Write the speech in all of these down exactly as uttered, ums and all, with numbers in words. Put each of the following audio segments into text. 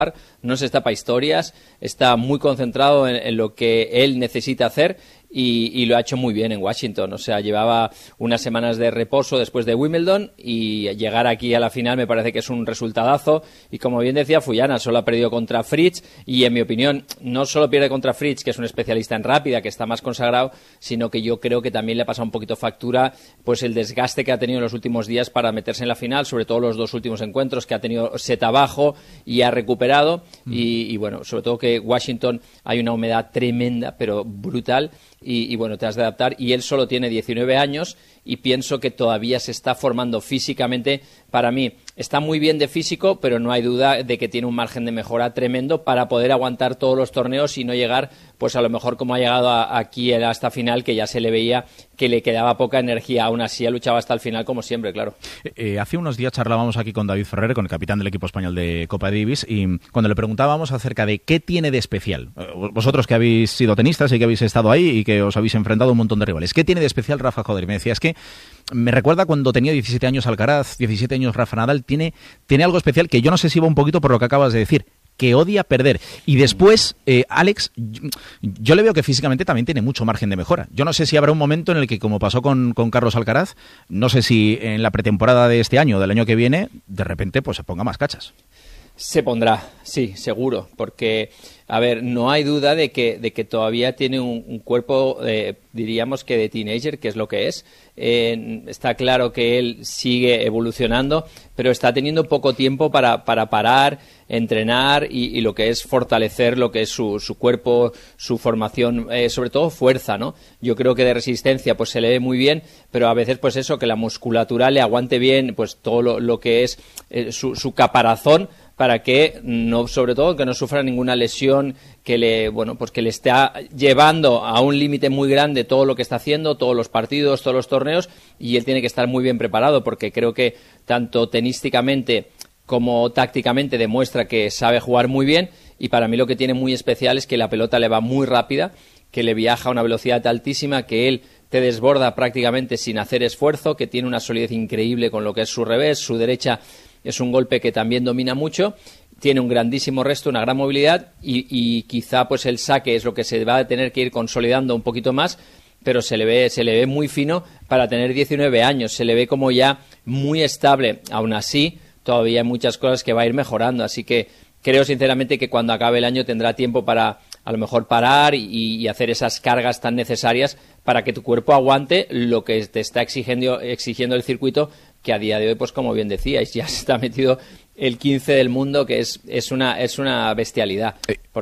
no se está para historias, está muy concentrado en, en lo que él necesita hacer. Y, y lo ha hecho muy bien en Washington. O sea, llevaba unas semanas de reposo después de Wimbledon y llegar aquí a la final me parece que es un resultadazo. Y como bien decía Fuyana, solo ha perdido contra Fritz y, en mi opinión, no solo pierde contra Fritz, que es un especialista en rápida, que está más consagrado, sino que yo creo que también le ha pasado un poquito factura pues el desgaste que ha tenido en los últimos días para meterse en la final, sobre todo los dos últimos encuentros, que ha tenido set abajo y ha recuperado. Mm. Y, y bueno, sobre todo que Washington hay una humedad tremenda, pero brutal. Y, y bueno, te has de adaptar, y él solo tiene diecinueve años y pienso que todavía se está formando físicamente. Para mí está muy bien de físico, pero no hay duda de que tiene un margen de mejora tremendo para poder aguantar todos los torneos y no llegar, pues a lo mejor como ha llegado a, aquí a esta final, que ya se le veía que le quedaba poca energía. Aún así ha luchado hasta el final como siempre, claro. Eh, hace unos días charlábamos aquí con David Ferrer, con el capitán del equipo español de Copa Davis, y cuando le preguntábamos acerca de qué tiene de especial, vosotros que habéis sido tenistas y que habéis estado ahí y que os habéis enfrentado a un montón de rivales, ¿qué tiene de especial Rafa Joder? Y me decía, es que me recuerda cuando tenía diecisiete años Alcaraz, diecisiete años Rafa Nadal, tiene, tiene algo especial que yo no sé si va un poquito por lo que acabas de decir, que odia perder. Y después, eh, Alex, yo, yo le veo que físicamente también tiene mucho margen de mejora. Yo no sé si habrá un momento en el que, como pasó con, con Carlos Alcaraz, no sé si en la pretemporada de este año o del año que viene, de repente pues se ponga más cachas. Se pondrá, sí, seguro, porque, a ver, no hay duda de que, de que todavía tiene un, un cuerpo, eh, diríamos que de teenager, que es lo que es. Eh, está claro que él sigue evolucionando, pero está teniendo poco tiempo para, para parar, entrenar y, y lo que es fortalecer lo que es su, su cuerpo, su formación, eh, sobre todo fuerza, ¿no? Yo creo que de resistencia pues se le ve muy bien, pero a veces pues eso, que la musculatura le aguante bien pues todo lo, lo que es eh, su, su caparazón, para que no, sobre todo, que no sufra ninguna lesión que le, bueno, pues que le está llevando a un límite muy grande todo lo que está haciendo, todos los partidos, todos los torneos, y él tiene que estar muy bien preparado, porque creo que tanto tenísticamente como tácticamente demuestra que sabe jugar muy bien, y para mí lo que tiene muy especial es que la pelota le va muy rápida, que le viaja a una velocidad altísima, que él te desborda prácticamente sin hacer esfuerzo, que tiene una solidez increíble con lo que es su revés, su derecha es un golpe que también domina mucho, tiene un grandísimo resto, una gran movilidad y, y quizá pues el saque es lo que se va a tener que ir consolidando un poquito más, pero se le ve, se le ve muy fino para tener diecinueve años, se le ve como ya muy estable. Aún así, todavía hay muchas cosas que va a ir mejorando, así que creo sinceramente que cuando acabe el año tendrá tiempo para a lo mejor parar y, y hacer esas cargas tan necesarias para que tu cuerpo aguante lo que te está exigiendo, exigiendo el circuito, que a día de hoy, pues como bien decíais, ya se está metido el quince del mundo, que es, es, una, es una bestialidad,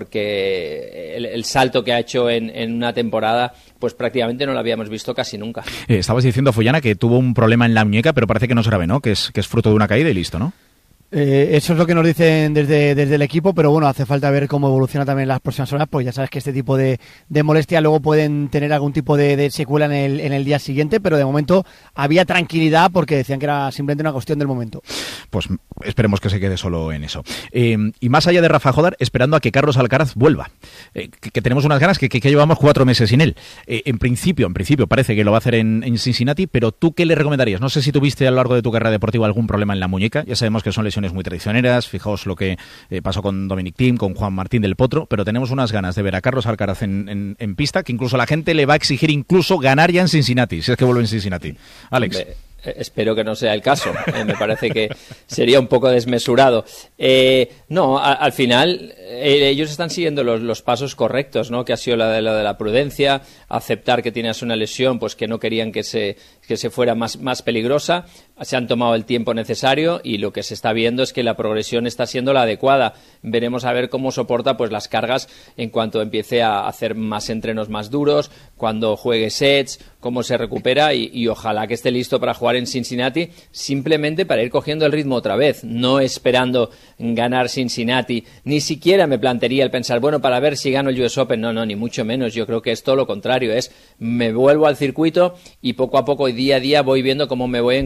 porque el, el salto que ha hecho en, en una temporada, pues prácticamente no lo habíamos visto casi nunca. Eh, estabas diciendo, Fuyana, que tuvo un problema en la muñeca, pero parece que no es grave, ¿no? Que es, que es fruto de una caída y listo, ¿no? Eh, eso es lo que nos dicen desde, desde el equipo, pero bueno, hace falta ver cómo evoluciona también las próximas horas, pues ya sabes que este tipo de, de molestias luego pueden tener algún tipo de, de secuela en el, en el día siguiente, pero de momento había tranquilidad porque decían que era simplemente una cuestión del momento. Pues esperemos que se quede solo en eso. Eh, y más allá de Rafa Jodar, esperando a que Carlos Alcaraz vuelva, eh, que, que tenemos unas ganas que, que, que llevamos cuatro meses sin él. Eh, en principio, en principio parece que lo va a hacer en, en Cincinnati, pero ¿tú qué le recomendarías? No sé si tuviste a lo largo de tu carrera deportiva algún problema en la muñeca, ya sabemos que son lesiones muy traicioneras, fijaos lo que eh, pasó con Dominic Thiem, con Juan Martín del Potro, pero tenemos unas ganas de ver a Carlos Alcaraz en, en, en pista, que incluso la gente le va a exigir incluso ganar ya en Cincinnati, si es que vuelve en Cincinnati. Alex. Hombre, espero que no sea el caso, eh, me parece que sería un poco desmesurado. Eh, no, a, al final eh, ellos están siguiendo los, los pasos correctos, ¿no? Que ha sido la de, la de la prudencia, aceptar que tienes una lesión, pues que no querían que se, que se fuera más, más peligrosa, se han tomado el tiempo necesario y lo que se está viendo es que la progresión está siendo la adecuada. Veremos a ver cómo soporta pues las cargas en cuanto empiece a hacer más entrenos más duros, cuando juegue sets, cómo se recupera y, y ojalá que esté listo para jugar en Cincinnati, simplemente para ir cogiendo el ritmo otra vez, no esperando ganar Cincinnati. Ni siquiera me plantearía el pensar, bueno, para ver si gano el U S Open. No, no, ni mucho menos. Yo creo que es todo lo contrario, es me vuelvo al circuito y poco a poco y día a día voy viendo cómo me voy encontrando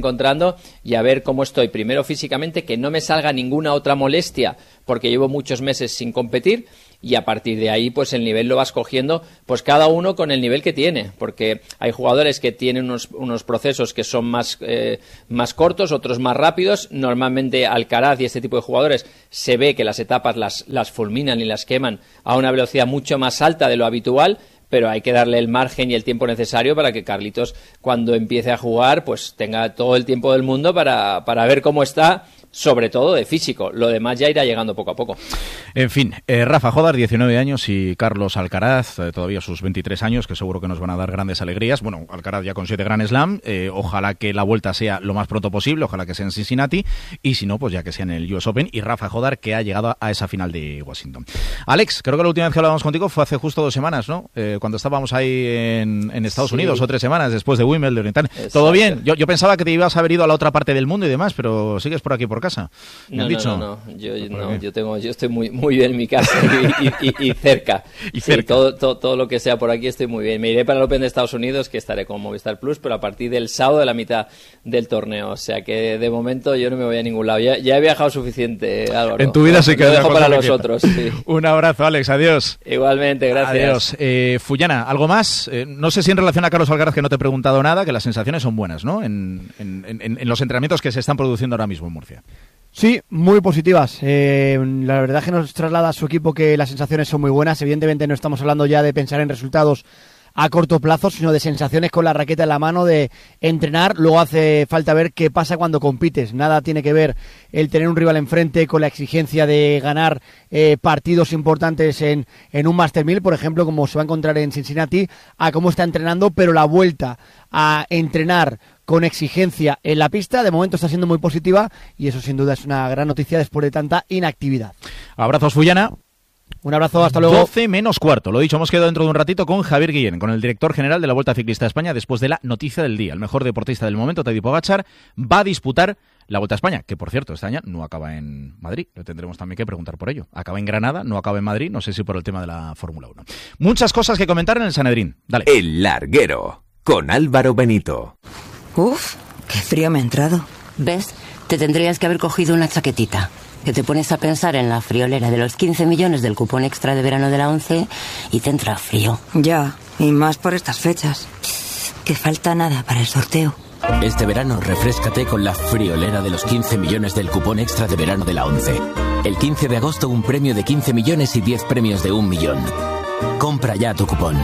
jugando y a ver cómo estoy. Primero físicamente, que no me salga ninguna otra molestia, porque llevo muchos meses sin competir, y a partir de ahí pues el nivel lo vas cogiendo, pues cada uno con el nivel que tiene, porque hay jugadores que tienen unos, unos procesos que son más, eh, más cortos, otros más rápidos. Normalmente Alcaraz y este tipo de jugadores se ve que las etapas las, las fulminan y las queman a una velocidad mucho más alta de lo habitual, pero hay que darle el margen y el tiempo necesario para que Carlitos, cuando empiece a jugar, pues tenga todo el tiempo del mundo para, para ver cómo está, sobre todo de físico. Lo demás ya irá llegando poco a poco. En fin, eh, Rafa Jódar, diecinueve años, y Carlos Alcaraz, eh, todavía sus veintitrés años, que seguro que nos van a dar grandes alegrías. Bueno, Alcaraz ya con siete Grand Slam, eh, ojalá que la vuelta sea lo más pronto posible, ojalá que sea en Cincinnati, y si no, pues ya que sea en el U S Open, y Rafa Jódar, que ha llegado a esa final de Washington. Alex, creo que la última vez que hablábamos contigo fue hace justo dos semanas, ¿no? Eh, cuando estábamos ahí en, en Estados sí. Unidos, o tres semanas después de Wimbledon y tal. ¿Todo bien? Yo, yo pensaba que te ibas a haber ido a la otra parte del mundo y demás, pero sigues por aquí, por casa. No, no, no, no, yo, no yo, tengo, yo estoy muy muy bien en mi casa y, y, y, y cerca. Y sí, cerca. Todo, todo, todo lo que sea por aquí estoy muy bien. Me iré para el Open de Estados Unidos, que estaré con Movistar Plus, pero a partir del sábado de la mitad del torneo. O sea que de momento yo no me voy a ningún lado. Ya, ya he viajado suficiente, Álvaro. En tu vida sí que lo dejo para los otros. Sí. Un abrazo, Alex. Adiós. Igualmente, gracias. Adiós. Eh, Fullana, ¿algo más? Eh, no sé si en relación a Carlos Alcaraz, que no te he preguntado nada, que las sensaciones son buenas, ¿no? En, en, en, en los entrenamientos que se están produciendo ahora mismo en Murcia. Sí, muy positivas. Eh, la verdad es que nos traslada a su equipo que las sensaciones son muy buenas. Evidentemente no estamos hablando ya de pensar en resultados a corto plazo, sino de sensaciones con la raqueta en la mano, de entrenar. Luego hace falta ver qué pasa cuando compites. Nada tiene que ver el tener un rival enfrente con la exigencia de ganar eh, partidos importantes en, en un Master mil, por ejemplo, como se va a encontrar en Cincinnati, a cómo está entrenando, pero la vuelta a entrenar con exigencia en la pista de momento está siendo muy positiva, y eso sin duda es una gran noticia después de tanta inactividad. Abrazos, Fullana. Un abrazo, hasta luego. doce menos cuarto. Lo dicho, hemos quedado dentro de un ratito con Javier Guillén, con el director general de la Vuelta Ciclista a España, después de la noticia del día. El mejor deportista del momento, Tadej Pogačar, va a disputar la Vuelta a España, que por cierto, este año no acaba en Madrid. Le tendremos también que preguntar por ello. Acaba en Granada, no acaba en Madrid, no sé si por el tema de la Fórmula uno. Muchas cosas que comentar en el Sanedrín. Dale. El Larguero, con Álvaro Benito. Uf, qué frío me ha entrado. ¿Ves? Te tendrías que haber cogido una chaquetita. Que te pones a pensar en la friolera de los quince millones del cupón extra de verano de la ONCE y te entra frío. Ya, y más por estas fechas. Que falta nada para el sorteo. Este verano refréscate con la friolera de los quince millones del cupón extra de verano de la ONCE. El quince de agosto un premio de quince millones y diez premios de un millón. Compra ya tu cupón.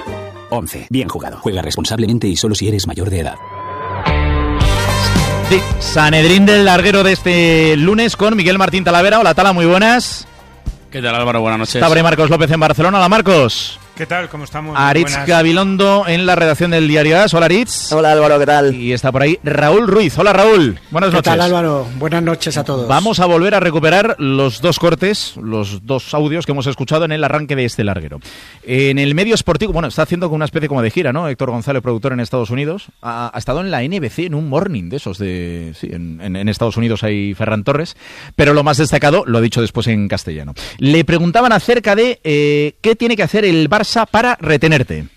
ONCE. Bien jugado. Juega responsablemente y solo si eres mayor de edad. Sí, Sanedrín del Larguero de este lunes con Miguel Martín Talavera. Hola, Tala, muy buenas. ¿Qué tal, Álvaro? Buenas noches. Está por ahí Marcos López en Barcelona. Hola, Marcos. ¿Qué tal? ¿Cómo estamos? Aritz Gabilondo en la redacción del Diario As. Hola, Aritz. Hola, Álvaro, ¿qué tal? Y está por ahí Raúl Ruiz. Hola, Raúl. Buenas noches. ¿Qué tal, Álvaro? Buenas noches a todos. Vamos a volver a recuperar los dos cortes, los dos audios que hemos escuchado en el arranque de este larguero. En el medio esportivo, bueno, está haciendo una especie como de gira, ¿no? Héctor González, productor en Estados Unidos, ha, ha estado en la N B C, en un morning de esos de... Sí, en, en, en Estados Unidos hay Ferran Torres, pero lo más destacado lo ha dicho después en castellano. Le preguntaban acerca de eh, qué tiene que hacer el Barça para retener.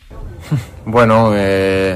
Bueno, eh,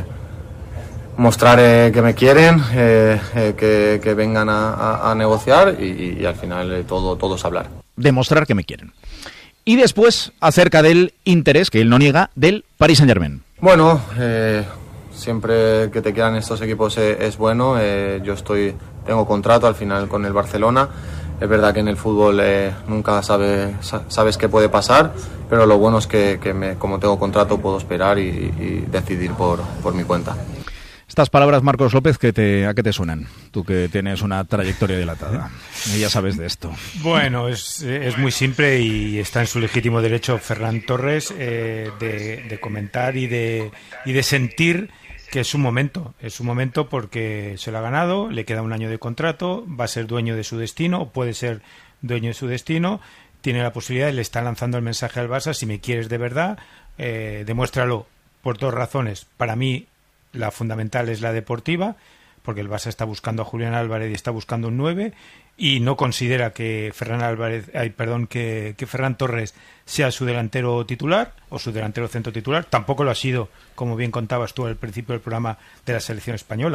mostrar eh, que me quieren, eh, eh, que, que vengan a, a, a negociar y, y al final eh, todo, todo es hablar. Demostrar que me quieren. Y después, acerca del interés, que él no niega, del Paris Saint-Germain. Bueno, eh, siempre que te quieran estos equipos eh, es bueno. Eh, yo estoy, tengo contrato al final con el Barcelona. Es verdad que en el fútbol eh, nunca sabe, sabes qué puede pasar, pero lo bueno es que, que me, como tengo contrato puedo esperar y, y decidir por, por mi cuenta. Estas palabras, Marcos López, ¿qué te, ¿a qué te suenan? Tú que tienes una trayectoria dilatada y ya sabes de esto. Bueno, es, es muy simple y está en su legítimo derecho Ferran Torres eh, de, de comentar y de, y de sentir que es su momento, es su momento porque se lo ha ganado, le queda un año de contrato, va a ser dueño de su destino, o puede ser dueño de su destino, tiene la posibilidad, le está lanzando el mensaje al Barça: si me quieres de verdad, eh, demuéstralo por dos razones. Para mí, la fundamental es la deportiva, porque el Barça está buscando a Julián Álvarez y está buscando un nueve, y no considera que Ferran Álvarez, ay, perdón, que, que Ferran Torres sea su delantero titular o su delantero centro titular. Tampoco lo ha sido, como bien contabas tú al principio del programa, de la selección española.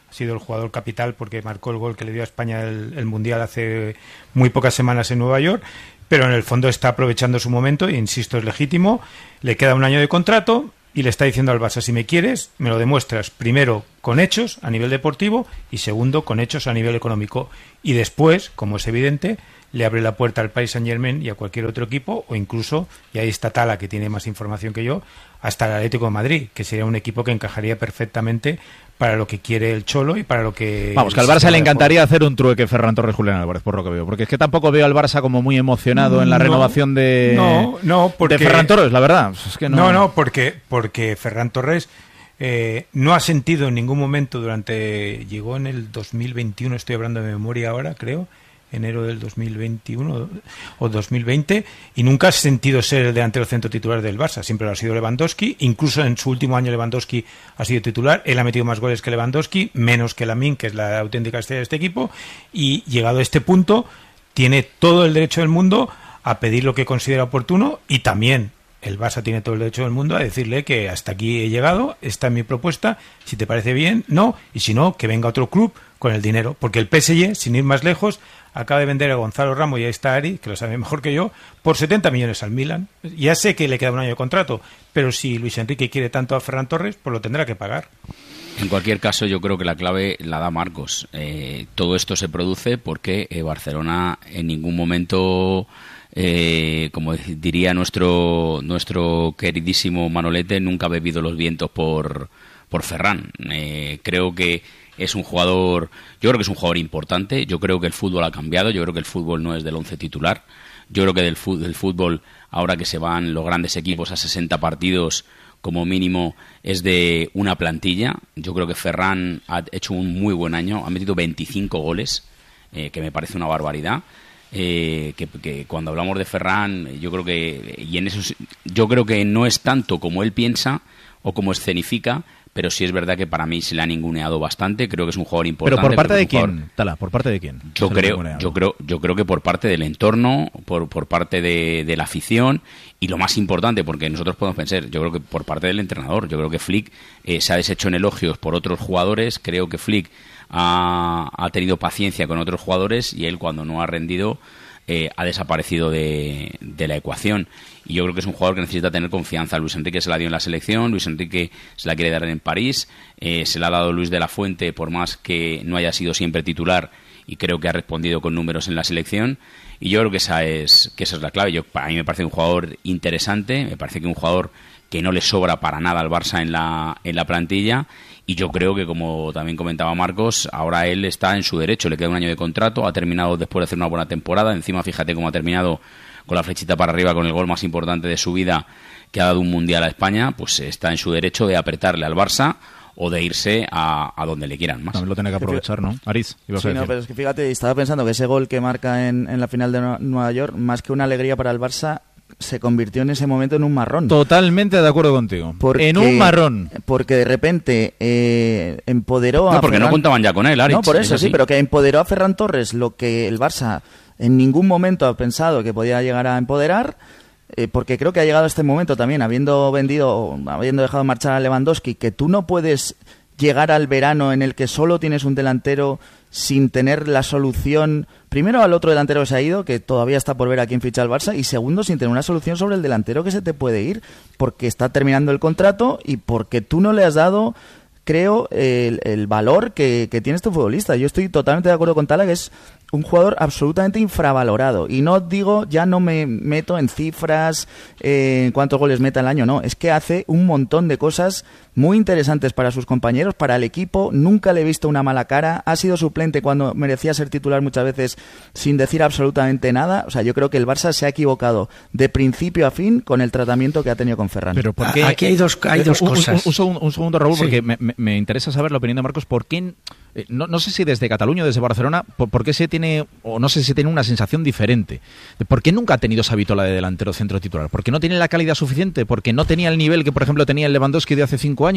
ha sido el jugador capital porque marcó el gol que le dio a España el, el Mundial hace muy pocas semanas en Nueva York, pero en el fondo está aprovechando su momento, e insisto, es legítimo, le queda un año de contrato y le está diciendo al Barça, si me quieres, me lo demuestras primero con hechos a nivel deportivo y segundo con hechos a nivel económico. Y después, como es evidente, le abre la puerta al Paris Saint-Germain y a cualquier otro equipo, o incluso, y ahí está Tala, que tiene más información que yo, hasta el Atlético de Madrid, que sería un equipo que encajaría perfectamente para lo que quiere el Cholo y para lo que... Vamos, que al Barça le encantaría hacer un trueque Ferran Torres, Julián Álvarez, por lo que veo. Porque es que tampoco veo al Barça como muy emocionado en la no, renovación de, no, no, porque, de Ferran Torres, la verdad. Es que no, no, no, porque, porque Ferran Torres eh, no ha sentido en ningún momento durante... Llegó en el dos mil veintiuno, estoy hablando de memoria ahora, creo... enero del dos mil veintiuno o dos mil veinte, y nunca ha sentido ser el delantero centro titular del Barça. Siempre lo ha sido Lewandowski, incluso en su último año Lewandowski ha sido titular. Él ha metido más goles que Lewandowski, menos que Lamine, que es la auténtica estrella de este equipo, y llegado a este punto tiene todo el derecho del mundo a pedir lo que considera oportuno, y también el Barça tiene todo el derecho del mundo a decirle que hasta aquí he llegado, esta es mi propuesta, si te parece bien, no, y si no, que venga otro club con el dinero, porque el P S G, sin ir más lejos, acaba de vender a Gonzalo Ramos, y ahí está Ari, que lo sabe mejor que yo, por setenta millones al Milan. Ya sé que le queda un año de contrato, pero si Luis Enrique quiere tanto a Ferran Torres, pues lo tendrá que pagar. En cualquier caso, yo creo que la clave la da Marcos. Eh, todo esto se produce porque eh, Barcelona en ningún momento, eh, como diría nuestro nuestro queridísimo Manolete, nunca ha bebido los vientos por, por Ferran. Eh, creo que es un jugador, yo creo que es un jugador importante. Yo creo que el fútbol ha cambiado. Yo creo que el fútbol no es del once titular. Yo creo que del fútbol, del fútbol, ahora que se van los grandes equipos a sesenta partidos, como mínimo, es de una plantilla. Yo creo que Ferran ha hecho un muy buen año. Ha metido veinticinco goles, eh, que me parece una barbaridad. Eh, que, que cuando hablamos de Ferran, yo creo que y en eso yo creo que no es tanto como él piensa o como escenifica, pero sí es verdad que para mí se le ha ninguneado bastante. Creo que es un jugador importante. ¿Pero por parte de quién, jugador... Tala? ¿Por parte de quién? Yo creo, yo creo, yo creo que por parte del entorno, por, por parte de, de la afición, y lo más importante, porque nosotros podemos pensar, yo creo que por parte del entrenador. Yo creo que Flick eh, se ha deshecho en elogios por otros jugadores. Creo que Flick ha, ha tenido paciencia con otros jugadores, y él, cuando no ha rendido, eh, ha desaparecido de, de la ecuación. Y yo creo que es un jugador que necesita tener confianza. Luis Enrique se la dio en la selección, Luis Enrique se la quiere dar en París, eh, se la ha dado Luis de la Fuente, por más que no haya sido siempre titular, y creo que ha respondido con números en la selección. Y yo creo que esa es que esa es la clave. Yo, a mí me parece un jugador interesante, me parece que un jugador que no le sobra para nada al Barça en la, en la plantilla. Y yo creo que, como también comentaba Marcos, ahora él está en su derecho. Le queda un año de contrato, ha terminado después de hacer una buena temporada. Encima, fíjate cómo ha terminado, con la flechita para arriba, con el gol más importante de su vida, que ha dado un mundial a España. Pues está en su derecho de apretarle al Barça o de irse a, a donde le quieran más. También lo tiene que aprovechar, ¿no? Ariz, ibas sí, a decir. No, pero es que fíjate, estaba pensando que ese gol que marca en, en la final de Nueva York, más que una alegría para el Barça, se convirtió en ese momento en un marrón. Totalmente de acuerdo contigo. Porque, en un marrón. Porque de repente eh, empoderó no, a... No, porque Ferran... no contaban ya con él, Aritz. No, por eso, sí, pero que empoderó a Ferran Torres, lo que el Barça en ningún momento ha pensado que podía llegar a empoderar, eh, porque creo que ha llegado a este momento también, habiendo vendido, habiendo dejado marchar a Lewandowski, que tú no puedes llegar al verano en el que solo tienes un delantero sin tener la solución, primero al otro delantero que se ha ido, que todavía está por ver a quién ficha el Barça, y segundo, sin tener una solución sobre el delantero que se te puede ir, porque está terminando el contrato y porque tú no le has dado, creo, el, el valor que, que tiene este futbolista. Yo estoy totalmente de acuerdo con Tala, que es un jugador absolutamente infravalorado. Y no digo, ya no me meto en cifras, eh, en cuántos goles meta al año, no. Es que hace un montón de cosas muy interesantes para sus compañeros, para el equipo. Nunca le he visto una mala cara. Ha sido suplente cuando merecía ser titular muchas veces sin decir absolutamente nada. O sea, yo creo que el Barça se ha equivocado de principio a fin con el tratamiento que ha tenido con Ferran. Pero ¿por qué? Aquí hay dos, hay dos un, cosas. Un, un, segundo, un segundo, Raúl, sí. porque me, me, me interesa saber la opinión de Marcos. ¿Por qué? Eh, no, no sé si desde Cataluña o desde Barcelona, por, ¿por qué se tiene, o no sé si tiene una sensación diferente? ¿Por qué nunca ha tenido esa vitola de delantero centro titular? ¿Por qué no tiene la calidad suficiente? ¿Por qué no tenía el nivel que, por ejemplo, tenía el Lewandowski de hace cinco años?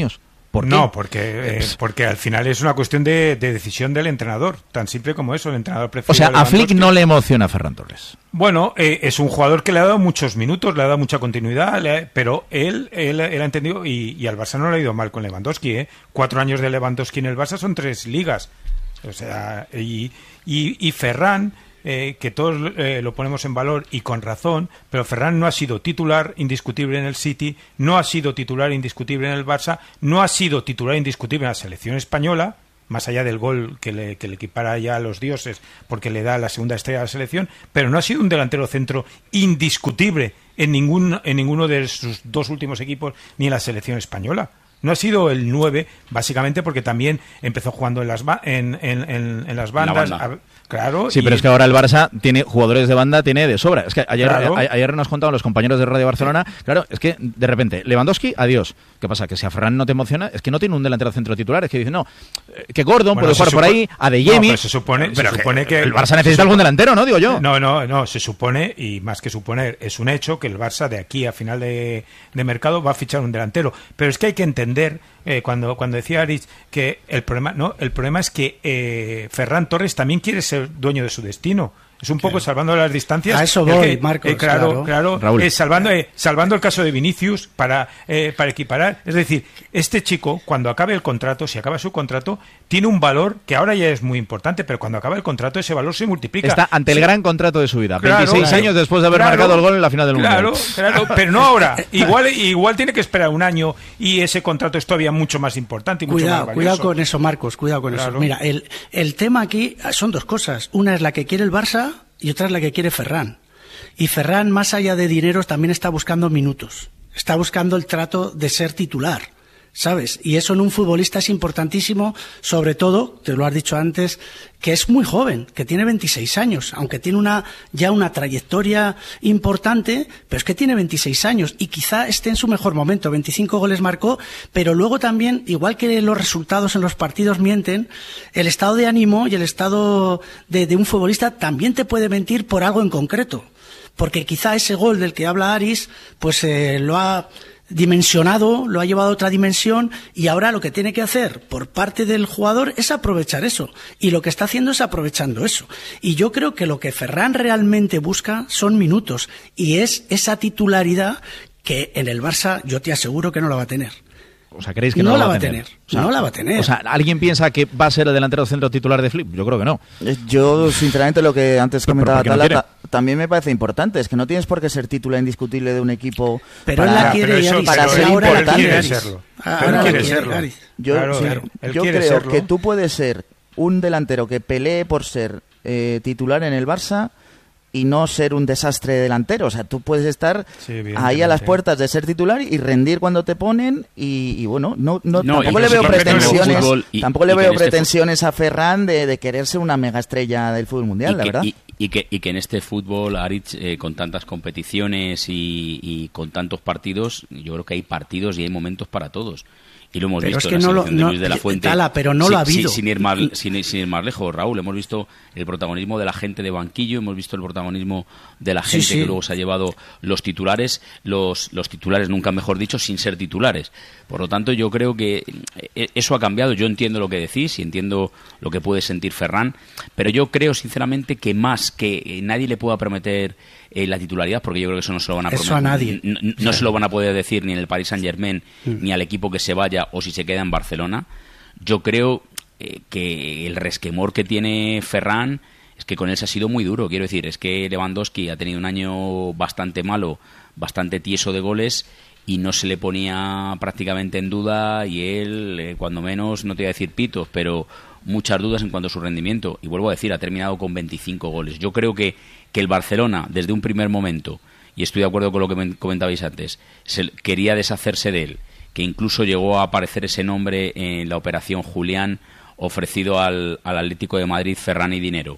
¿Por qué? No, porque, eh, porque al final es una cuestión de, de decisión del entrenador, tan simple como eso, el entrenador prefiere... O sea, a Flick no le emociona a Ferran Torres. Bueno, eh, es un jugador que le ha dado muchos minutos, le ha dado mucha continuidad, le ha, pero él, él, él ha entendido, y, y al Barça no le ha ido mal con Lewandowski, ¿eh? Cuatro años de Lewandowski en el Barça son tres ligas, o sea, y, y, y Ferran... Eh, que todos eh, lo ponemos en valor y con razón, pero Ferran no ha sido titular indiscutible en el City, no ha sido titular indiscutible en el Barça, no ha sido titular indiscutible en la selección española, más allá del gol que le, que le equipara ya a los dioses porque le da la segunda estrella a la selección, pero no ha sido un delantero centro indiscutible en, ningún, en ninguno de sus dos últimos equipos ni en la selección española. No ha sido el nueve, básicamente porque también empezó jugando en las, ba en, en, en, en las bandas. La banda. A, claro. Sí, y... pero es que ahora el Barça tiene jugadores de banda, tiene de sobra. Es que ayer, Claro. a, ayer nos contaban los compañeros de Radio Barcelona, claro, es que de repente, Lewandowski, adiós. ¿Qué pasa? Que si a Ferran no te emociona, es que no tiene un delantero centro titular, es que dice, no, que Gordon Bueno, puede jugar por ahí, Adeyemi. No, pero se supone, pero se supone que, el Barça necesita algún delantero, ¿no? Digo yo. No, no, no, se supone, y más que suponer, es un hecho que el Barça de aquí a final de, de mercado va a fichar un delantero. Pero es que hay que entender, eh, cuando, cuando decía Aritz, que el problema, no, el problema es que eh, Ferran Torres también quiere ser dueño de su destino. Es un poco, claro, salvando las distancias. A eso el voy, que, Marcos, eh, claro, claro. claro, eh, salvando, eh, salvando el caso de Vinicius para, eh, para equiparar. Es decir, este chico, cuando acabe el contrato, si acaba su contrato, tiene un valor que ahora ya es muy importante, pero cuando acaba el contrato, ese valor se multiplica. Está ante el sí. gran contrato de su vida. Claro, veintiséis claro, años después de haber claro, marcado el gol en la final del claro, Mundial. Claro, pero no ahora. Igual, igual tiene que esperar un año y ese contrato es todavía mucho más importante y mucho Cuidado, más cuidado valioso. con eso, Marcos, cuidado con Claro. eso. Mira, el, el tema aquí son dos cosas. Una es la que quiere el Barça y otra es la que quiere Ferran. Y Ferran, más allá de dineros, también está buscando minutos. Está buscando el trato de ser titular, ¿sabes? Y eso en un futbolista es importantísimo, sobre todo, te lo has dicho antes, que es muy joven, que tiene veintiséis años, aunque tiene una ya una trayectoria importante, pero es que tiene veintiséis años y quizá esté en su mejor momento. veinticinco goles marcó, pero luego también, igual que los resultados en los partidos mienten, el estado de ánimo y el estado de, de un futbolista también te puede mentir por algo en concreto. Porque quizá ese gol del que habla Aris, pues eh, lo ha dimensionado, lo ha llevado a otra dimensión y ahora lo que tiene que hacer por parte del jugador es aprovechar eso. Y lo que está haciendo es aprovechando eso. Y yo creo que lo que Ferran realmente busca son minutos y es esa titularidad que en el Barça yo te aseguro que no la va a tener. O sea, ¿creéis que no, no la va va a tener? tener? O sea, no la va a tener. O sea, ¿alguien piensa que va a ser el delantero centro titular de Flick? Yo creo que no. Yo, sinceramente, lo que antes comentaba ¿por qué no Tala, quiere? ta- también me parece importante. Es que no tienes por qué ser titular indiscutible de un equipo Pero para, él la quiere, pero eso- eso- para pero ser él- ahora la importante. quiere serlo. Ah, Pero ahora él quiere la quiere, serlo. Aris. Yo, Claro, sí, claro. Él yo quiere creo serlo. que tú puedes ser un delantero que pelee por ser eh, titular en el Barça y no ser un desastre delantero. O sea, tú puedes estar Sí, ahí a evidentemente. las puertas de ser titular y rendir cuando te ponen y, y bueno, no, no, No, tampoco y le que veo se respete el pretensiones, fútbol y- tampoco le y que veo en este fu- pretensiones a Ferran de, de querer ser una mega estrella del fútbol mundial, y la que, verdad. Y, y que, y que en este fútbol, Aritz, eh, con tantas competiciones y, y con tantos partidos, yo creo que hay partidos y hay momentos para todos. Y lo hemos Pero visto es que en la no lo- selección de no- Luis de la Fuente. Tala, pero no sin, lo ha sin- habido. Sin, ir más, sin, sin ir más lejos, Raúl, hemos visto el protagonismo de la gente de banquillo, hemos visto el protagonismo de la Sí, gente sí. que luego se ha llevado los titulares, los, los titulares nunca mejor dicho, sin ser titulares. Por lo tanto, yo creo que eh, eso ha cambiado. Yo entiendo lo que decís y entiendo lo que puede sentir Ferran, pero yo creo sinceramente que más que eh, nadie le pueda prometer eh, la titularidad, porque yo creo que eso no se lo van a Eso prometer. a nadie. No, no- no se lo van a poder decir ni en el Paris Saint-Germain ni al equipo que se vaya o si se queda en Barcelona. Yo creo eh, que el resquemor que tiene Ferran es que con él se ha sido muy duro. Quiero decir, es que Lewandowski ha tenido un año bastante malo, bastante tieso de goles y no se le ponía prácticamente en duda y él, eh, cuando menos, no te voy a decir pitos, pero muchas dudas en cuanto a su rendimiento. Y vuelvo a decir, ha terminado con veinticinco goles. Yo creo que, que el Barcelona, desde un primer momento, y estoy de acuerdo con lo que me comentabais antes, se, quería deshacerse de él, que incluso llegó a aparecer ese nombre en la operación Julián ofrecido al, al Atlético de Madrid, Ferran y dinero.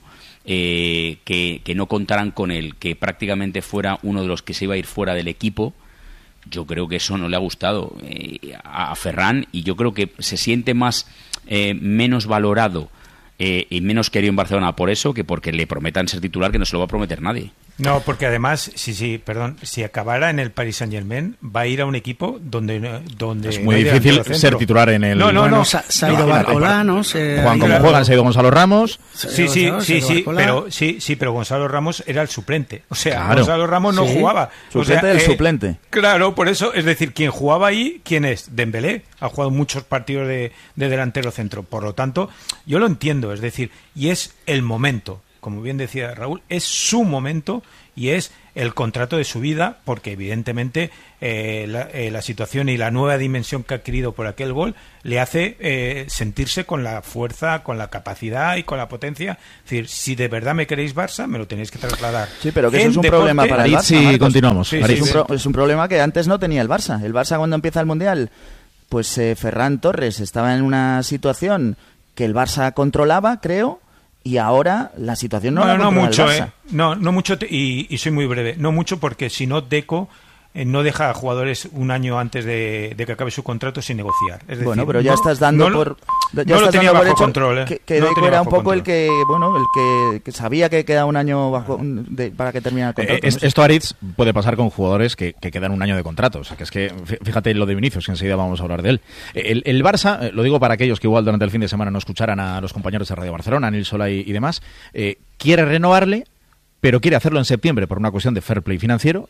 Eh, que, que no contaran con él, que prácticamente fuera uno de los que se iba a ir fuera del equipo. Yo creo que eso no le ha gustado eh, a, a Ferran y yo creo que se siente más eh, menos valorado eh, y menos querido en Barcelona por eso que porque le prometan ser titular, que no se lo va a prometer nadie. No, porque además, sí, sí, perdón, si acabara en el Paris Saint-Germain, va a ir a un equipo donde... donde es muy no difícil ser titular en el... No, no, bueno, no. Se, se ha ido Barcolá, ¿no? Se Juan, como juegan, se ha ido Gonzalo Ramos. Sí, sí, Gonzalo, sí, sí, Barcolá. pero, sí, sí, pero Gonzalo Ramos era el suplente. O sea, Claro. Gonzalo Ramos no Sí. jugaba. Suplente o sea, del eh, suplente. Claro, por eso, es decir, quien jugaba ahí, ¿quién es? Dembélé. Ha jugado muchos partidos de, de delantero centro. Por lo tanto, yo lo entiendo, es decir, y es el momento. Como bien decía Raúl, es su momento y es el contrato de su vida, porque evidentemente eh, la, eh, la situación y la nueva dimensión que ha adquirido por aquel gol le hace eh, sentirse con la fuerza, con la capacidad y con la potencia. Es decir, si de verdad me queréis Barça, me lo tenéis que trasladar. Sí, pero que eso En es un deporte, problema para el Barça, Sí, Marcos. continuamos. Sí, Es sí, un, sí. pro- es un problema que antes no tenía el Barça. El Barça cuando empieza el Mundial, pues eh, Ferran Torres estaba en una situación que el Barça controlaba, creo, y ahora la situación no, No, la no, controla mucho, el Barça. eh. No, no mucho, te- y, y soy muy breve. No mucho porque si no, Deco eh, no deja a jugadores un año antes de, de que acabe su contrato sin negociar. Es decir, Bueno, pero ya no- estás dando no lo- por ya no lo estás tenía dando por bajo hecho control, eh. que, que No lo Deco tenía era un bajo poco el control. que bueno el que, que sabía que queda un año bajo de- para que termine el contrato. Eh, es- no sé. esto, Aritz, puede pasar con jugadores que, que quedan un año de contrato. O sea, que es que, fí- fíjate lo de Vinicius, que enseguida vamos a hablar de él. El, el Barça, eh, lo digo para aquellos que igual durante el fin de semana no escucharan a los compañeros de Radio Barcelona, a Nil Solá y, y demás, eh, quiere renovarle, pero quiere hacerlo en septiembre por una cuestión de fair play financiero,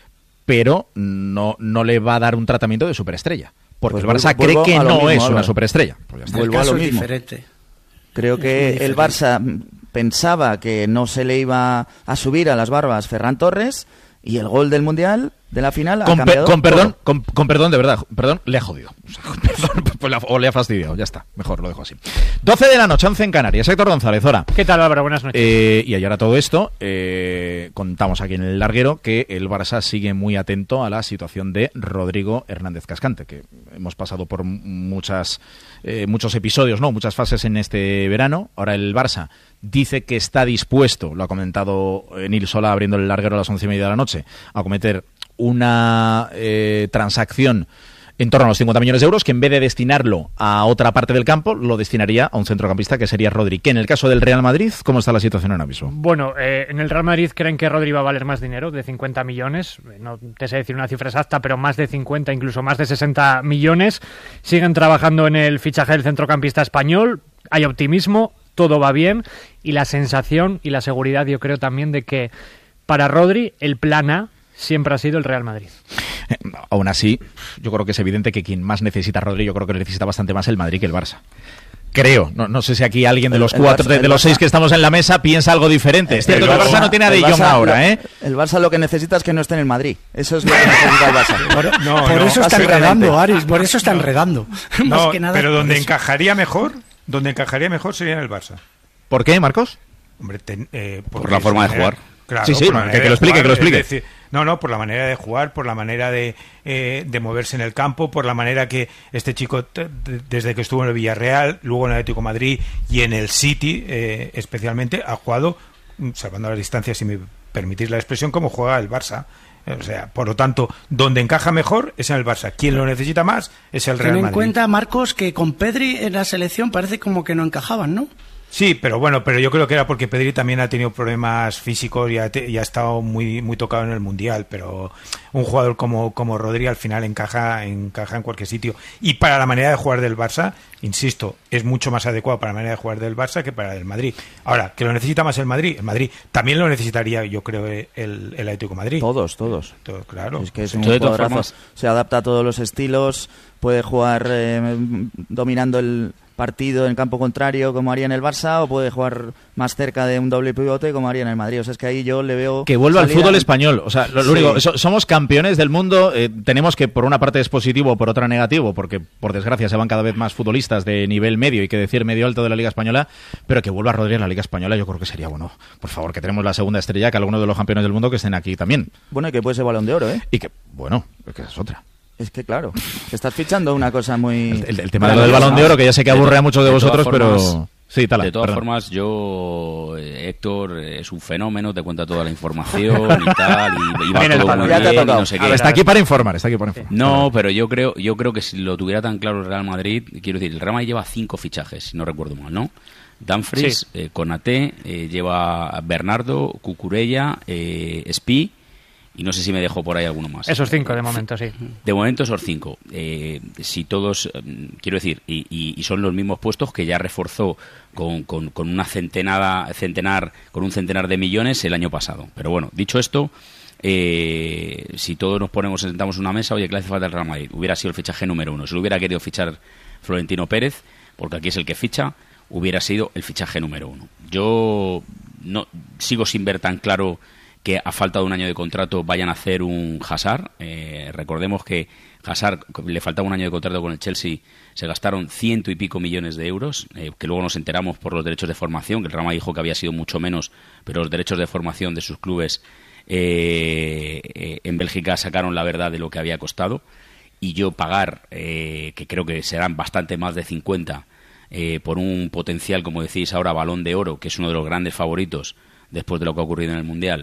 pero no, no le va a dar un tratamiento de superestrella. Porque Pues el Barça vuelvo- vuelvo cree que a lo no mismo, es una Álvaro. superestrella. Pues ya está. El Vuelvo a caso lo es mismo. diferente. Creo Es que muy el diferente. Barça pensaba que no se le iba a subir a las barbas Ferran Torres y el gol del Mundial de la final ha Con, pe- cambiado con perdón, todo. con, con perdón, de verdad, perdón, le ha jodido. O, sea, con perdón, pues le ha- o le ha fastidiado, ya está, mejor lo dejo así. doce de la noche, once en Canarias. Héctor González, hora. ¿Qué tal, Álvaro? Buenas noches. Eh, y ayer a todo esto, eh, contamos aquí en el larguero que el Barça sigue muy atento a la situación de Rodrigo Hernández Cascante, que hemos pasado por muchas eh, muchos episodios, no, muchas fases en este verano. Ahora el Barça dice que está dispuesto, lo ha comentado eh, Nil Solá abriendo el larguero a las once y media de la noche, a cometer una eh, transacción en torno a los cincuenta millones de euros, que en vez de destinarlo a otra parte del campo, lo destinaría a un centrocampista que sería Rodri. Que en el caso del Real Madrid, ¿cómo está la situación ahora mismo? Bueno, eh, en el Real Madrid creen que Rodri va a valer más dinero, de cincuenta millones. No te sé decir una cifra exacta, pero más de cincuenta, incluso más de sesenta millones. Siguen trabajando en el fichaje del centrocampista español. Hay optimismo, todo va bien. Y la sensación y la seguridad, yo creo también, de que para Rodri el plan A siempre ha sido el Real Madrid. Eh, aún así, yo creo que es evidente que quien más necesita a Rodri, yo creo que necesita bastante más el Madrid que el Barça. Creo, no, no sé si aquí alguien de El- los el cuatro, Barça- de, de el los Barça- seis que estamos en la mesa piensa algo diferente. Es cierto que el Barça no tiene a De el Jong Barça ahora, lo- ¿eh? El Barça lo que necesita es que no esté en el Madrid. Eso es lo que necesita el Barça. Por, No, por no, eso está básicamente. enredando, Aris, por eso está enredando. Más No, que nada pero por donde eso. encajaría mejor, donde encajaría mejor sería en el Barça. ¿Por qué, Marcos? Hombre, ten- eh, Por porque la forma su de manera- jugar. Claro, Sí, sí, por la que- manera que lo de explique, jugar, que lo explique. es decir, no, no, por la manera de jugar, por la manera de, eh, de moverse en el campo, por la manera que este chico, t- d- desde que estuvo en el Villarreal, luego en el Atlético de Madrid y en el City, eh, especialmente, ha jugado, mm, salvando las distancias, si me permitís la expresión, como juega el Barça. Eh, O sea, por lo tanto, donde encaja mejor es en el Barça. Quien lo necesita más es el Real Ten en Madrid. cuenta, Marcos, que con Pedri en la selección parece como que no encajaban, ¿no? Sí, pero bueno, pero yo creo que era porque Pedri también ha tenido problemas físicos y ha, te- y ha estado muy muy tocado en el Mundial, pero un jugador como, como Rodri al final encaja, encaja en cualquier sitio. Y para la manera de jugar del Barça, insisto, es mucho más adecuado para la manera de jugar del Barça que para el Madrid. Ahora, ¿que lo necesita más el Madrid? El Madrid también lo necesitaría, yo creo, el, el Atlético de Madrid. Todos, todos. Todo, claro. Es que es un Yo, de todas jugadorazo. formas- Se adapta a todos los estilos, puede jugar eh, dominando el partido en campo contrario como haría en el Barça, o puede jugar más cerca de un doble pivote como haría en el Madrid. O sea, es que ahí yo le veo... Que vuelva al salida- fútbol español. O sea, lo, lo Sí. único, so- somos campeones del mundo. eh, tenemos que, por una parte es positivo, por otra negativo, porque por desgracia se van cada vez más futbolistas de nivel medio y que decir medio alto de la Liga Española, pero que vuelva Rodri a la Liga Española yo creo que sería bueno. Por favor, que tenemos la segunda estrella, que algunos de los campeones del mundo que estén aquí también. Bueno, y que puede ser Balón de Oro, ¿eh? Y que, bueno, que es otra. Es que claro, que estás fichando una cosa muy... El, el- el tema de lo del Balón de Oro, que ya sé que aburre a muchos de, de todas vosotros, formas- pero... Sí, Tala, de todas perdón. formas, yo, eh, Héctor, eh, es un fenómeno, te cuenta toda la información y tal, y, y va Viene el todo palo. muy Ya te ha bien, y tocado. no sé A qué. ver, Está aquí para informar, está aquí para informar. No, pero yo creo, yo creo que si lo tuviera tan claro el Real Madrid, quiero decir, el Real Madrid lleva cinco fichajes, si no recuerdo mal, ¿no? Dumfries, Sí. eh, Konaté, eh, lleva Bernardo, Cucurella, eh, Spi, y no sé si me dejo por ahí alguno más. Esos cinco de momento, sí. De momento esos cinco. Eh, si todos, eh, quiero decir, y, y, y son los mismos puestos que ya reforzó con, con, con una centenada, centenar, con un centenar de millones el año pasado. Pero bueno, dicho esto, eh, si todos nos ponemos, sentamos en una mesa, oye, ¿qué le hace falta al Real Madrid? Hubiera sido el fichaje número uno. Si lo hubiera querido fichar Florentino Pérez, porque aquí es el que ficha, hubiera sido el fichaje número uno. Yo no sigo sin ver tan claro que a falta de un año de contrato vayan a hacer un Hazard. Eh, recordemos que Hazard le faltaba un año de contrato con el Chelsea, se gastaron ciento y pico millones de euros, eh, que luego nos enteramos por los derechos de formación, que el Real Madrid dijo que había sido mucho menos, pero los derechos de formación de sus clubes eh, eh, en Bélgica sacaron la verdad de lo que había costado, y yo pagar, eh, que creo que serán bastante más de cincuenta, eh, por un potencial, como decís ahora, Balón de Oro, que es uno de los grandes favoritos después de lo que ha ocurrido en el Mundial,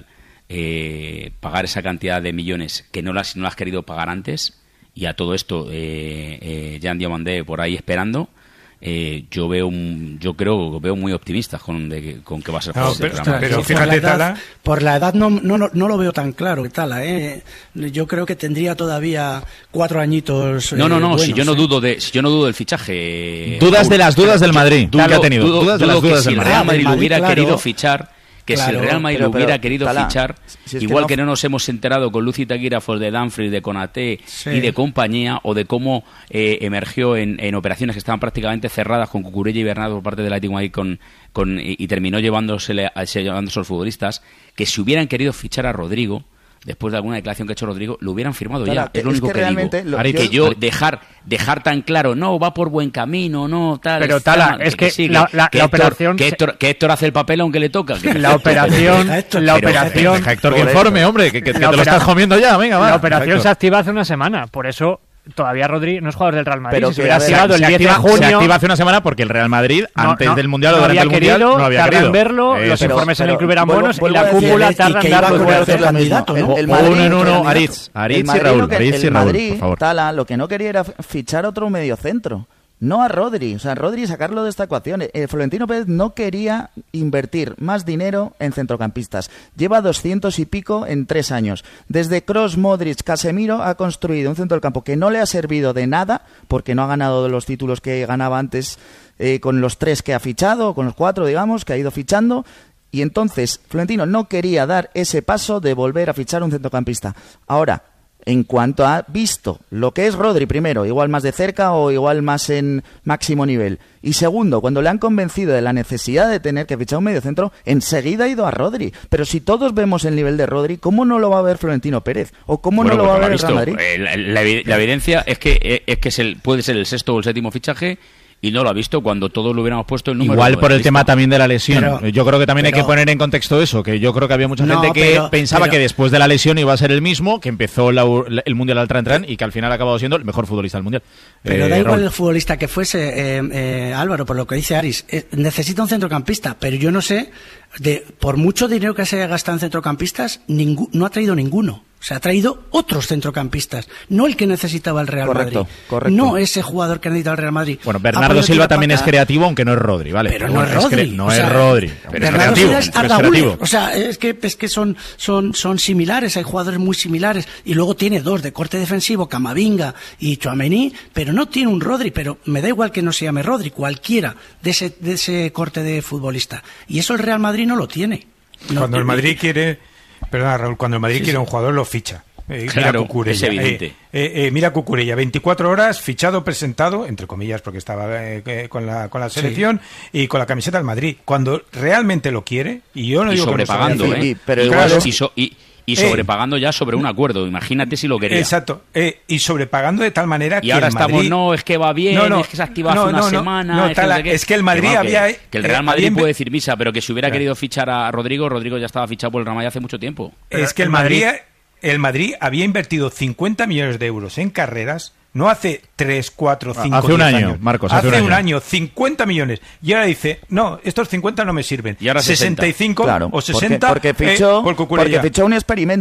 Eh, pagar esa cantidad de millones que no las, no las has querido pagar antes, y a todo esto eh, eh, Jean Diomandé por ahí esperando, eh, yo veo un, yo creo veo muy optimistas con, de, con que va a ser no, fácil, pero, pero, pero Sí, fíjate, por la edad, Tala, por la edad no, no, no, no lo veo tan claro que Tala, ¿eh? Yo creo que tendría todavía cuatro añitos. no, no, no, eh, buenos, si yo no ¿eh? dudo de, si yo no dudo del fichaje. Dudas de las dudas del Madrid, Dudo, que ha tenido. dudo, Dudas de dudo las que dudas si del el Madrid. Real Madrid lo Madrid, hubiera claro. querido fichar, que Claro, si el Real Madrid pero- lo hubiera pero, querido Tala, fichar, si es que igual no- que no nos hemos enterado con Lucy Taquirafos de Dumfries, de Konaté Sí. y de compañía, o de cómo eh, emergió en, en operaciones que estaban prácticamente cerradas con Cucurella y Bernardo por parte del Atlético de Madrid con, con, y, y terminó llevándosele a, llevándose a los futbolistas, que si hubieran querido fichar a Rodrigo, después de alguna declaración que ha hecho Rodrigo, lo hubieran firmado Claro, ya. Es lo es único que que, realmente digo. lo- que yo- yo dejar dejar tan claro, no, va por buen camino, no, tal. Pero, está Tala, mal, es que sí, la- la- que la Héctor- operación Que se- Héctor, que Héctor hace el papel aunque le toca. que- La operación, Héctor, la pero- operación, Deja Héctor que informe, hombre, que, que- que te La lo opera- estás comiendo ya, venga, va. la operación Héctor. se activa hace una semana, por eso todavía Rodri no es jugador del Real Madrid. Pero Si se que, hubiera a ver, activado el se diez de activa, se junio, activa hace una semana porque el Real Madrid, no, antes no, del Mundial o no durante había el Mundial, querido, no había tarda en querido. verlo, Eso. los informes en el pero club eran vuelvo- buenos y vuelvo la a decir, cúpula y tarda que en iba dar con los el buenos otro resultados. candidato, ¿no? El Uno Madrid- en uno, candidato. Aritz, El Aritz y Madrid Raúl, lo que- Aritz y el Raúl, Madrid, por favor. Tala, lo que no quería era fichar otro mediocentro. No a Rodri, o sea, Rodri sacarlo de esta ecuación. Eh, Florentino Pérez no quería invertir más dinero en centrocampistas. Lleva doscientos y pico en tres años. Desde Kroos, Modric, Casemiro ha construido un centro del campo que no le ha servido de nada porque no ha ganado los títulos que ganaba antes eh, con los tres que ha fichado, con los cuatro, digamos, que ha ido fichando. Y entonces Florentino no quería dar ese paso de volver a fichar un centrocampista. Ahora, en cuanto ha visto lo que es Rodri, primero, igual más de cerca o igual más en máximo nivel, y segundo, cuando le han convencido de la necesidad de tener que fichar un mediocentro, enseguida ha ido a Rodri. Pero si todos vemos el nivel de Rodri, ¿cómo no lo va a ver Florentino Pérez? ¿O cómo Bueno, no lo va a porque ver el lo ha Real visto. Madrid? Eh, La, la- la evidencia es que es que es el, puede ser el sexto o el séptimo fichaje, y no lo ha visto cuando todos lo hubiéramos puesto el número Igual uno por de el la tema lista. también de la lesión. Pero- yo creo que también hay pero- que poner en contexto eso, que yo creo que había mucha No, gente que pero- pensaba pero- que después de la lesión iba a ser el mismo, que empezó la- el Mundial al tran y que al final ha acabado siendo el mejor futbolista del Mundial. Pero Eh, da igual Raúl. el futbolista que fuese, eh, eh, Álvaro, por lo que dice Aris. Eh, necesita un centrocampista, pero yo no sé, de por mucho dinero que se haya gastado en centrocampistas, ningú- no ha traído ninguno. O sea, ha traído otros centrocampistas, no el que necesitaba el Real Correcto, Madrid. correcto. No ese jugador que necesita el Real Madrid. Bueno, Ha Bernardo podido Silva tirar también es pata, creativo, aunque no es Rodri, ¿vale? Pero no es cre- Rodri. no o es sea, Rodri. pero es Bernardo creativo, Silva es pero es Arda Güler. creativo. O sea, es que, es que son, son, son similares, hay jugadores muy similares. Y luego tiene dos de corte defensivo, Camavinga y Tchouaméni, pero no tiene un Rodri. Pero me da igual que no se llame Rodri, cualquiera de ese, de ese corte de futbolista. Y eso el Real Madrid no lo tiene. No- Cuando el Madrid quiere, perdona Raúl, cuando el Madrid Sí, quiere sí. un jugador lo ficha. Eh, Claro, mira Cucurella, es evidente. Eh, eh, eh, mira Cucurella, veinticuatro horas, fichado, presentado, entre comillas, porque estaba eh, eh, con, la, con la selección y con la camiseta del Madrid. Cuando realmente lo quiere, y yo no Y digo que no se vaya a sobrepagando, hacer, ¿eh? Y- pero y, igual claro, es- y so- y- y Eh. sobrepagando ya sobre un acuerdo. Imagínate si lo quería. Exacto, eh, y sobrepagando de tal manera Y que ahora el estamos, Madrid... no, es que va bien, No, no, es que se activa hace no, una no, no, semana. no, es, que Tala, no sé qué. es que el Madrid Que no, había- Que, que el Real eh, Madrid había- puede decir misa, pero que si hubiera Claro. querido fichar a Rodrigo, Rodrigo ya estaba fichado por el Real Madrid hace mucho tiempo. Es que el Madrid, el Madrid había invertido cincuenta millones de euros en carreras, no hace tres, cuatro, cinco, Hace un diez año, años. Marcos, hace, hace un un año. año, cincuenta millones. Y ahora dice, no, estos cincuenta no me sirven. Y ahora sesenta y cinco Claro, o porque- sesenta porque, eh, fichó, por Cucurella. porque fichó un experimento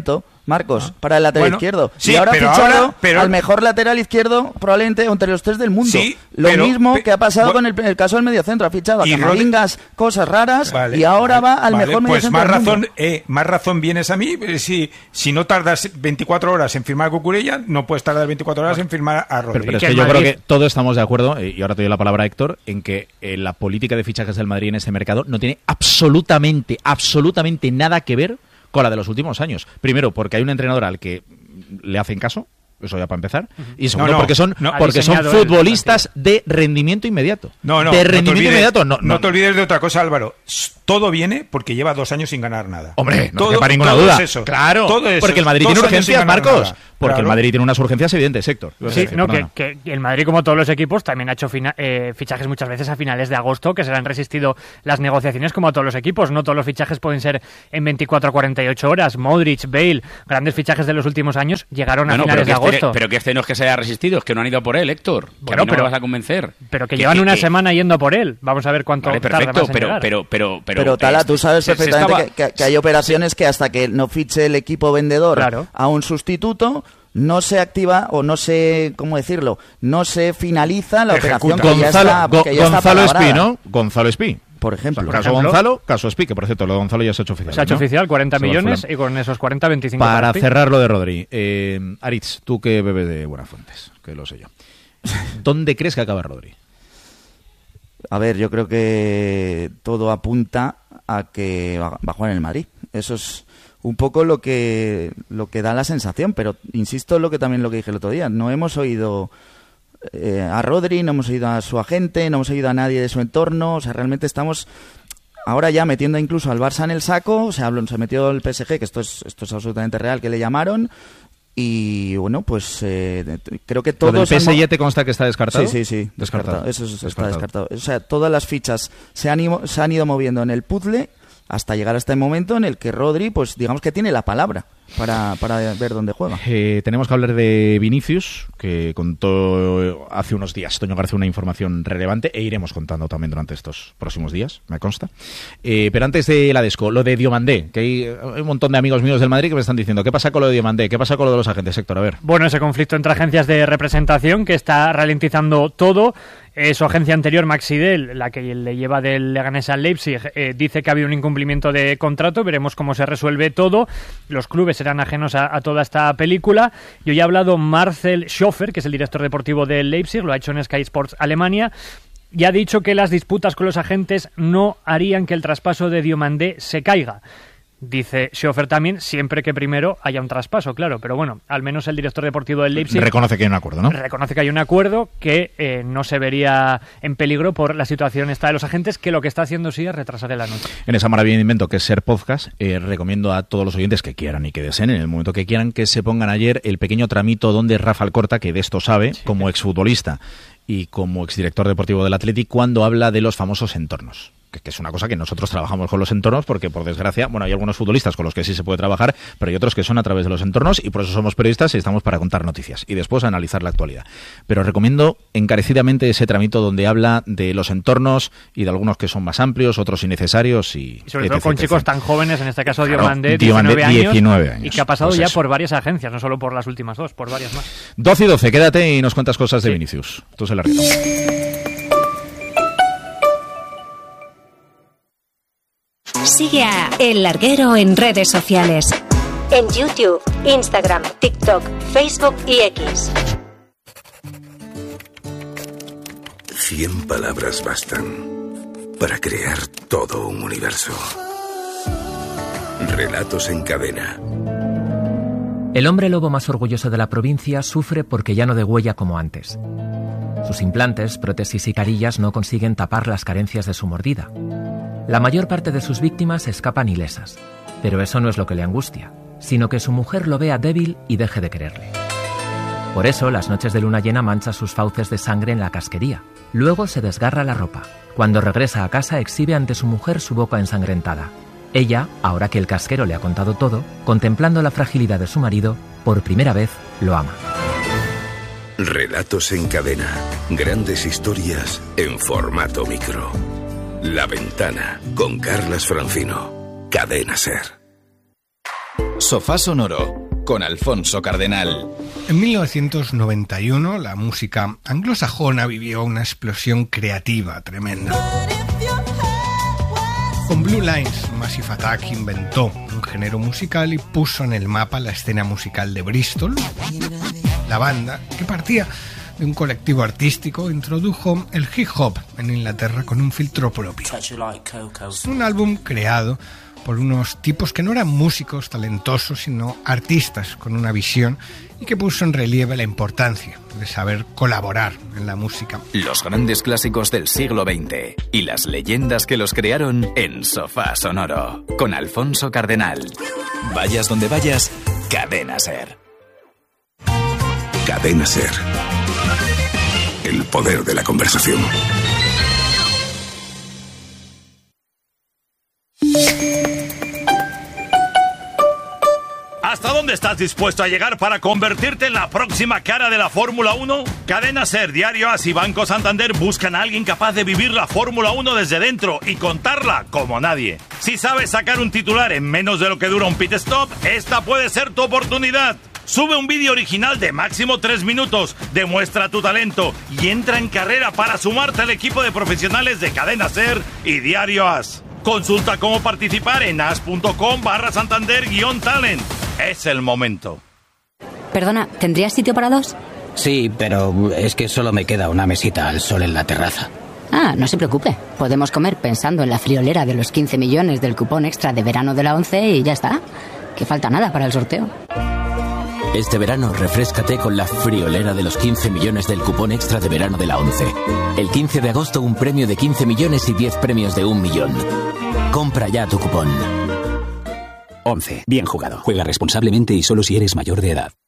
Marcos, ah. para el lateral bueno, izquierdo. Sí, y ahora ha fichado ahora, pero... al mejor lateral izquierdo probablemente entre los tres del mundo. Sí, Lo pero, mismo pe... que ha pasado bueno, con el, el caso del mediocentro. Ha fichado a y Camavingas, Rod... cosas raras, vale, y ahora vale, va al vale, mejor pues mediocentro más del razón, mundo. Eh, más razón vienes a mí. Eh, si, si no tardas veinticuatro horas en firmar a Cucurella, no puedes tardar veinticuatro horas en firmar a Rodri. Pero, pero es que, que yo Madrid... creo que todos estamos de acuerdo, y ahora te doy la palabra a Héctor, en que eh, la política de fichajes del Madrid en este mercado no tiene absolutamente, absolutamente nada que ver con la de los últimos años. Primero, porque hay un entrenador al que le hacen caso, eso ya para empezar, uh-huh. y segundo, no, no, porque son no, porque son futbolistas de rendimiento inmediato. No, no, de rendimiento no olvides, inmediato. No, no, no te olvides de otra cosa, Álvaro. Todo viene porque lleva dos años sin ganar nada. Hombre, no todo, te para ninguna todo duda. Es eso. Claro, todo es porque el Madrid dos tiene urgencias, Marcos. Nada. Porque claro. el Madrid tiene unas urgencias evidentes, Héctor. Sí, decir, no, que, que el Madrid, como todos los equipos, también ha hecho fina, eh, fichajes muchas veces a finales de agosto, que se le han resistido las negociaciones como a todos los equipos. No todos los fichajes pueden ser en veinticuatro a cuarenta y ocho horas. Modric, Bale, grandes fichajes de los últimos años llegaron a bueno, finales de este, agosto. Pero que este no es que se haya resistido, es que no han ido a por él, Héctor. Bueno, no pero me vas a convencer. Pero que, que llevan que, una que, semana yendo a por él. Vamos a ver cuánto vale, tarda perfecto, más en pero, llegar. pero, pero, pero, pero Tala, tú sabes se, perfectamente se estaba... que, que, que hay operaciones que hasta que no fiche el equipo vendedor claro. a un sustituto no se activa o no se, ¿cómo decirlo? No se finaliza la Ejecuta. operación que Gonzalo, ya está, que ya Gonzalo está Espí, ¿no? Gonzalo Espí. Por ejemplo. O sea, caso por ejemplo. Gonzalo, caso Espí, que por cierto, lo de Gonzalo ya se ha hecho oficial. Se ha hecho ¿no? oficial, cuarenta millones, y con esos cuarenta, veinticinco para, para cerrar lo de Rodri. Eh, Aritz, tú que bebes de buenas fuentes, que lo sé yo. ¿Dónde crees que acaba Rodri? A ver, yo creo que todo apunta a que va a jugar en el Madrid. Eso es un poco lo que lo que da la sensación, pero insisto en lo que también lo que dije el otro día. No hemos oído eh, a Rodri, no hemos oído a su agente, no hemos oído a nadie de su entorno. O sea, realmente estamos ahora ya metiendo incluso al Barça en el saco. O sea, se metió el P S G, que esto es esto es absolutamente real, que le llamaron. Y bueno, pues eh, creo que todos... ¿Lo del P S G hemos... te consta que está descartado? Sí, sí, sí. Descartado. descartado. Eso es, descartado. está descartado. O sea, todas las fichas se han, ido, se han ido moviendo en el puzzle hasta llegar a este momento en el que Rodri, pues digamos que tiene la palabra para, para ver dónde juega. Eh, tenemos que hablar de Vinicius, que contó hace unos días Toño García una información relevante, e iremos contando también durante estos próximos días, me consta. Eh, pero antes de la Desco, lo de Diomandé, que hay, hay un montón de amigos míos del Madrid que me están diciendo, ¿qué pasa con lo de Diomandé? ¿Qué pasa con lo de los agentes, Héctor? A ver. Bueno, ese conflicto entre agencias de representación que está ralentizando todo. Eh, su agencia anterior, Maxidel, la que le lleva del Leganés al Leipzig, eh, dice que ha habido un incumplimiento de contrato. Veremos cómo se resuelve todo. Los clubes serán ajenos a, a toda esta película. Y hoy ha hablado Marcel Schoffer, que es el director deportivo del Leipzig, lo ha hecho en Sky Sports Alemania, y ha dicho que las disputas con los agentes no harían que el traspaso de Diomandé se caiga. Dice Schoffer también, siempre que primero haya un traspaso, claro, pero bueno, al menos el director deportivo del Leipzig reconoce que hay un acuerdo, ¿no? Reconoce que hay un acuerdo que eh, no se vería en peligro por la situación esta de los agentes, que lo que está haciendo sí es retrasar el anuncio. En esa maravilla de invento que es Ser Podcast, eh, recomiendo a todos los oyentes que quieran y que deseen, en el momento que quieran, que se pongan ayer el pequeño tramito donde Rafa Alcorta, que de esto sabe, sí, como exfutbolista y como exdirector deportivo del Athletic, cuando habla de los famosos entornos. Que es una cosa que nosotros trabajamos con los entornos porque, por desgracia, bueno, hay algunos futbolistas con los que sí se puede trabajar, pero hay otros que son a través de los entornos, y por eso somos periodistas y estamos para contar noticias y después analizar la actualidad. Pero recomiendo encarecidamente ese tramito donde habla de los entornos y de algunos que son más amplios, otros innecesarios y... y sobre todo con chicos tan jóvenes, en este caso Diomandé, claro, diecinueve, años, diecinueve años, y que ha pasado pues ya eso. por varias agencias, no solo por las últimas dos, por varias más. doce y doce, quédate y nos cuentas cosas de sí. Vinicius. Tú se la ríes. Sigue a El Larguero en redes sociales. En YouTube, Instagram, TikTok, Facebook y X. Cien palabras bastan para crear todo un universo. Relatos en cadena. El hombre lobo más orgulloso de la provincia sufre porque ya no degüella como antes. Sus implantes, prótesis y carillas no consiguen tapar las carencias de su mordida. La mayor parte de sus víctimas escapan ilesas, pero eso no es lo que le angustia, sino que su mujer lo vea débil y deje de quererle. Por eso, las noches de luna llena mancha sus fauces de sangre en la casquería. Luego se desgarra la ropa. Cuando regresa a casa exhibe ante su mujer su boca ensangrentada. Ella, ahora que el casquero le ha contado todo, contemplando la fragilidad de su marido, por primera vez lo ama. Relatos en cadena. Grandes historias en formato micro. La Ventana, con Carlas Francino. Cadena Ser. Sofá Sonoro. con Alfonso Cardenal. En mil novecientos noventa y uno, la música anglosajona vivió una explosión creativa tremenda. Con Blue Lines, Massive Attack inventó un género musical y puso en el mapa la escena musical de Bristol. La banda, que partía de un colectivo artístico, introdujo el hip hop en Inglaterra con un filtro propio. Un álbum creado por unos tipos que no eran músicos talentosos, sino artistas con una visión, y que puso en relieve la importancia de saber colaborar en la música. Los grandes clásicos del siglo veinte y las leyendas que los crearon en Sofá Sonoro, con Alfonso Cardenal. Vayas donde vayas, Cadena SER. Cadena SER. El poder de la conversación. ¿Hasta dónde estás dispuesto a llegar para convertirte en la próxima cara de la Fórmula uno? Cadena SER, Diario As y Banco Santander buscan a alguien capaz de vivir la Fórmula uno desde dentro y contarla como nadie. Si sabes sacar un titular en menos de lo que dura un pit stop, esta puede ser tu oportunidad. Sube un vídeo original de máximo tres minutos, demuestra tu talento y entra en carrera para sumarte al equipo de profesionales de Cadena SER y Diario As. Consulta cómo participar en as.com barra Santander guión talent. Es el momento. Perdona, ¿tendrías sitio para dos? Sí, pero es que solo me queda una mesita al sol en la terraza. Ah, no se preocupe. Podemos comer pensando en la friolera de los quince millones del cupón extra de verano de la once y ya está. Que falta nada para el sorteo. Este verano refréscate con la friolera de los quince millones del cupón extra de verano de la once. El quince de agosto un premio de quince millones y diez premios de un millón. Compra ya tu cupón. once. Bien jugado. Juega responsablemente y solo si eres mayor de edad.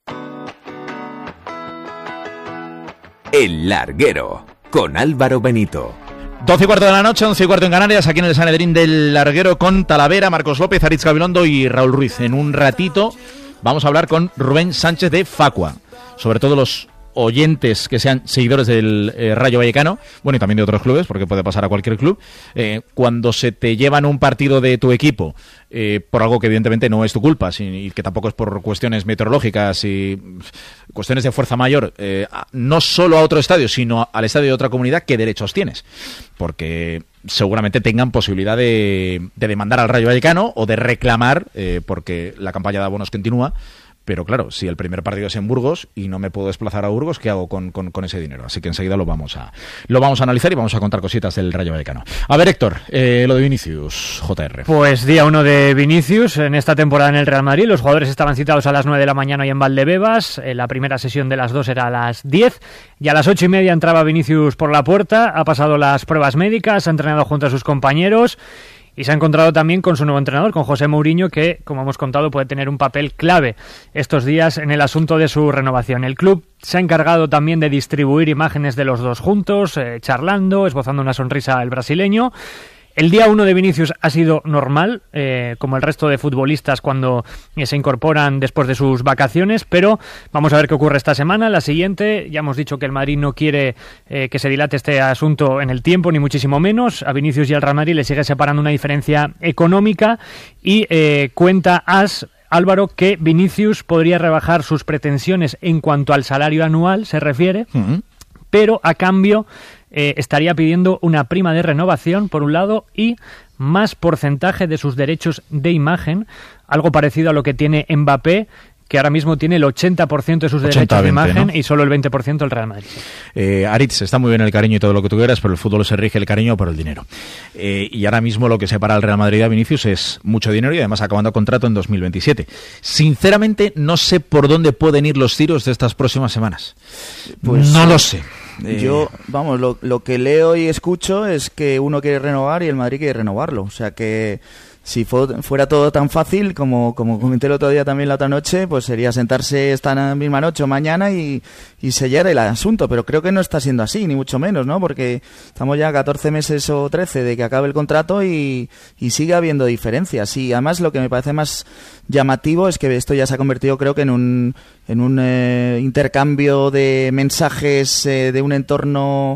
El Larguero, con Álvaro Benito. doce y cuarto de la noche, once y cuarto en Canarias, aquí en el Sanedrín del Larguero, con Talavera, Marcos López, Aritz Gabilondo y Raúl Ruiz. En un ratito vamos a hablar con Rubén Sánchez de Facua, sobre todo los oyentes que sean seguidores del eh, Rayo Vallecano, bueno, y también de otros clubes, porque puede pasar a cualquier club, eh, cuando se te llevan un partido de tu equipo eh, por algo que evidentemente no es tu culpa, y que tampoco es por cuestiones meteorológicas y cuestiones de fuerza mayor, eh, no solo a otro estadio, sino al estadio de otra comunidad, ¿qué derechos tienes? Porque seguramente tengan posibilidad de, de demandar al Rayo Vallecano o de reclamar, eh, porque la campaña de abonos continúa. Pero claro, si el primer partido es en Burgos y no me puedo desplazar a Burgos, ¿qué hago con, con, con ese dinero? Así que enseguida lo vamos a lo vamos a analizar y vamos a contar cositas del Rayo Vallecano. A ver, Héctor, eh, lo de Vinicius, J R. Pues día uno de Vinicius en esta temporada en el Real Madrid. Los jugadores estaban citados a las nueve de la mañana y en Valdebebas. Eh, la primera sesión de las dos era a las diez. Y a las ocho y media entraba Vinicius por la puerta. Ha pasado las pruebas médicas, ha entrenado junto a sus compañeros. Y se ha encontrado también con su nuevo entrenador, con José Mourinho, que, como hemos contado, puede tener un papel clave estos días en el asunto de su renovación. El club se ha encargado también de distribuir imágenes de los dos juntos, eh, charlando, esbozando una sonrisa al brasileño. El día uno de Vinicius ha sido normal, eh, como el resto de futbolistas cuando eh, se incorporan después de sus vacaciones, pero vamos a ver qué ocurre esta semana. La siguiente, ya hemos dicho que el Madrid no quiere eh, que se dilate este asunto en el tiempo, ni muchísimo menos. A Vinicius y al Real Madrid le sigue separando una diferencia económica y eh, cuenta As, Álvaro, que Vinicius podría rebajar sus pretensiones en cuanto al salario anual se refiere, uh-huh. pero a cambio Eh, estaría pidiendo una prima de renovación, por un lado, y más porcentaje de sus derechos de imagen, algo parecido a lo que tiene Mbappé, que ahora mismo tiene el ochenta por ciento de sus ochenta, derechos veinte, de imagen, ¿no? Y solo el veinte por ciento el Real Madrid. Eh, Aritz, está muy bien el cariño y todo lo que tú quieras, pero el fútbol se rige el cariño por el dinero. Eh, y ahora mismo lo que separa al Real Madrid a Vinicius es mucho dinero y además acabando contrato en dos mil veintisiete. Sinceramente, no sé por dónde pueden ir los tiros de estas próximas semanas. Pues no lo sé. Yo, vamos, lo, lo que leo y escucho es que uno quiere renovar y el Madrid quiere renovarlo. O sea que si fuera todo tan fácil, como, como comenté el otro día también la otra noche, pues sería sentarse esta misma noche o mañana y, y sellar el asunto. Pero creo que no está siendo así, ni mucho menos, ¿no? Porque estamos ya a catorce meses o trece de que acabe el contrato y, y sigue habiendo diferencias. Y además lo que me parece más llamativo es que esto ya se ha convertido, creo que en un, en un eh, intercambio de mensajes eh, de un entorno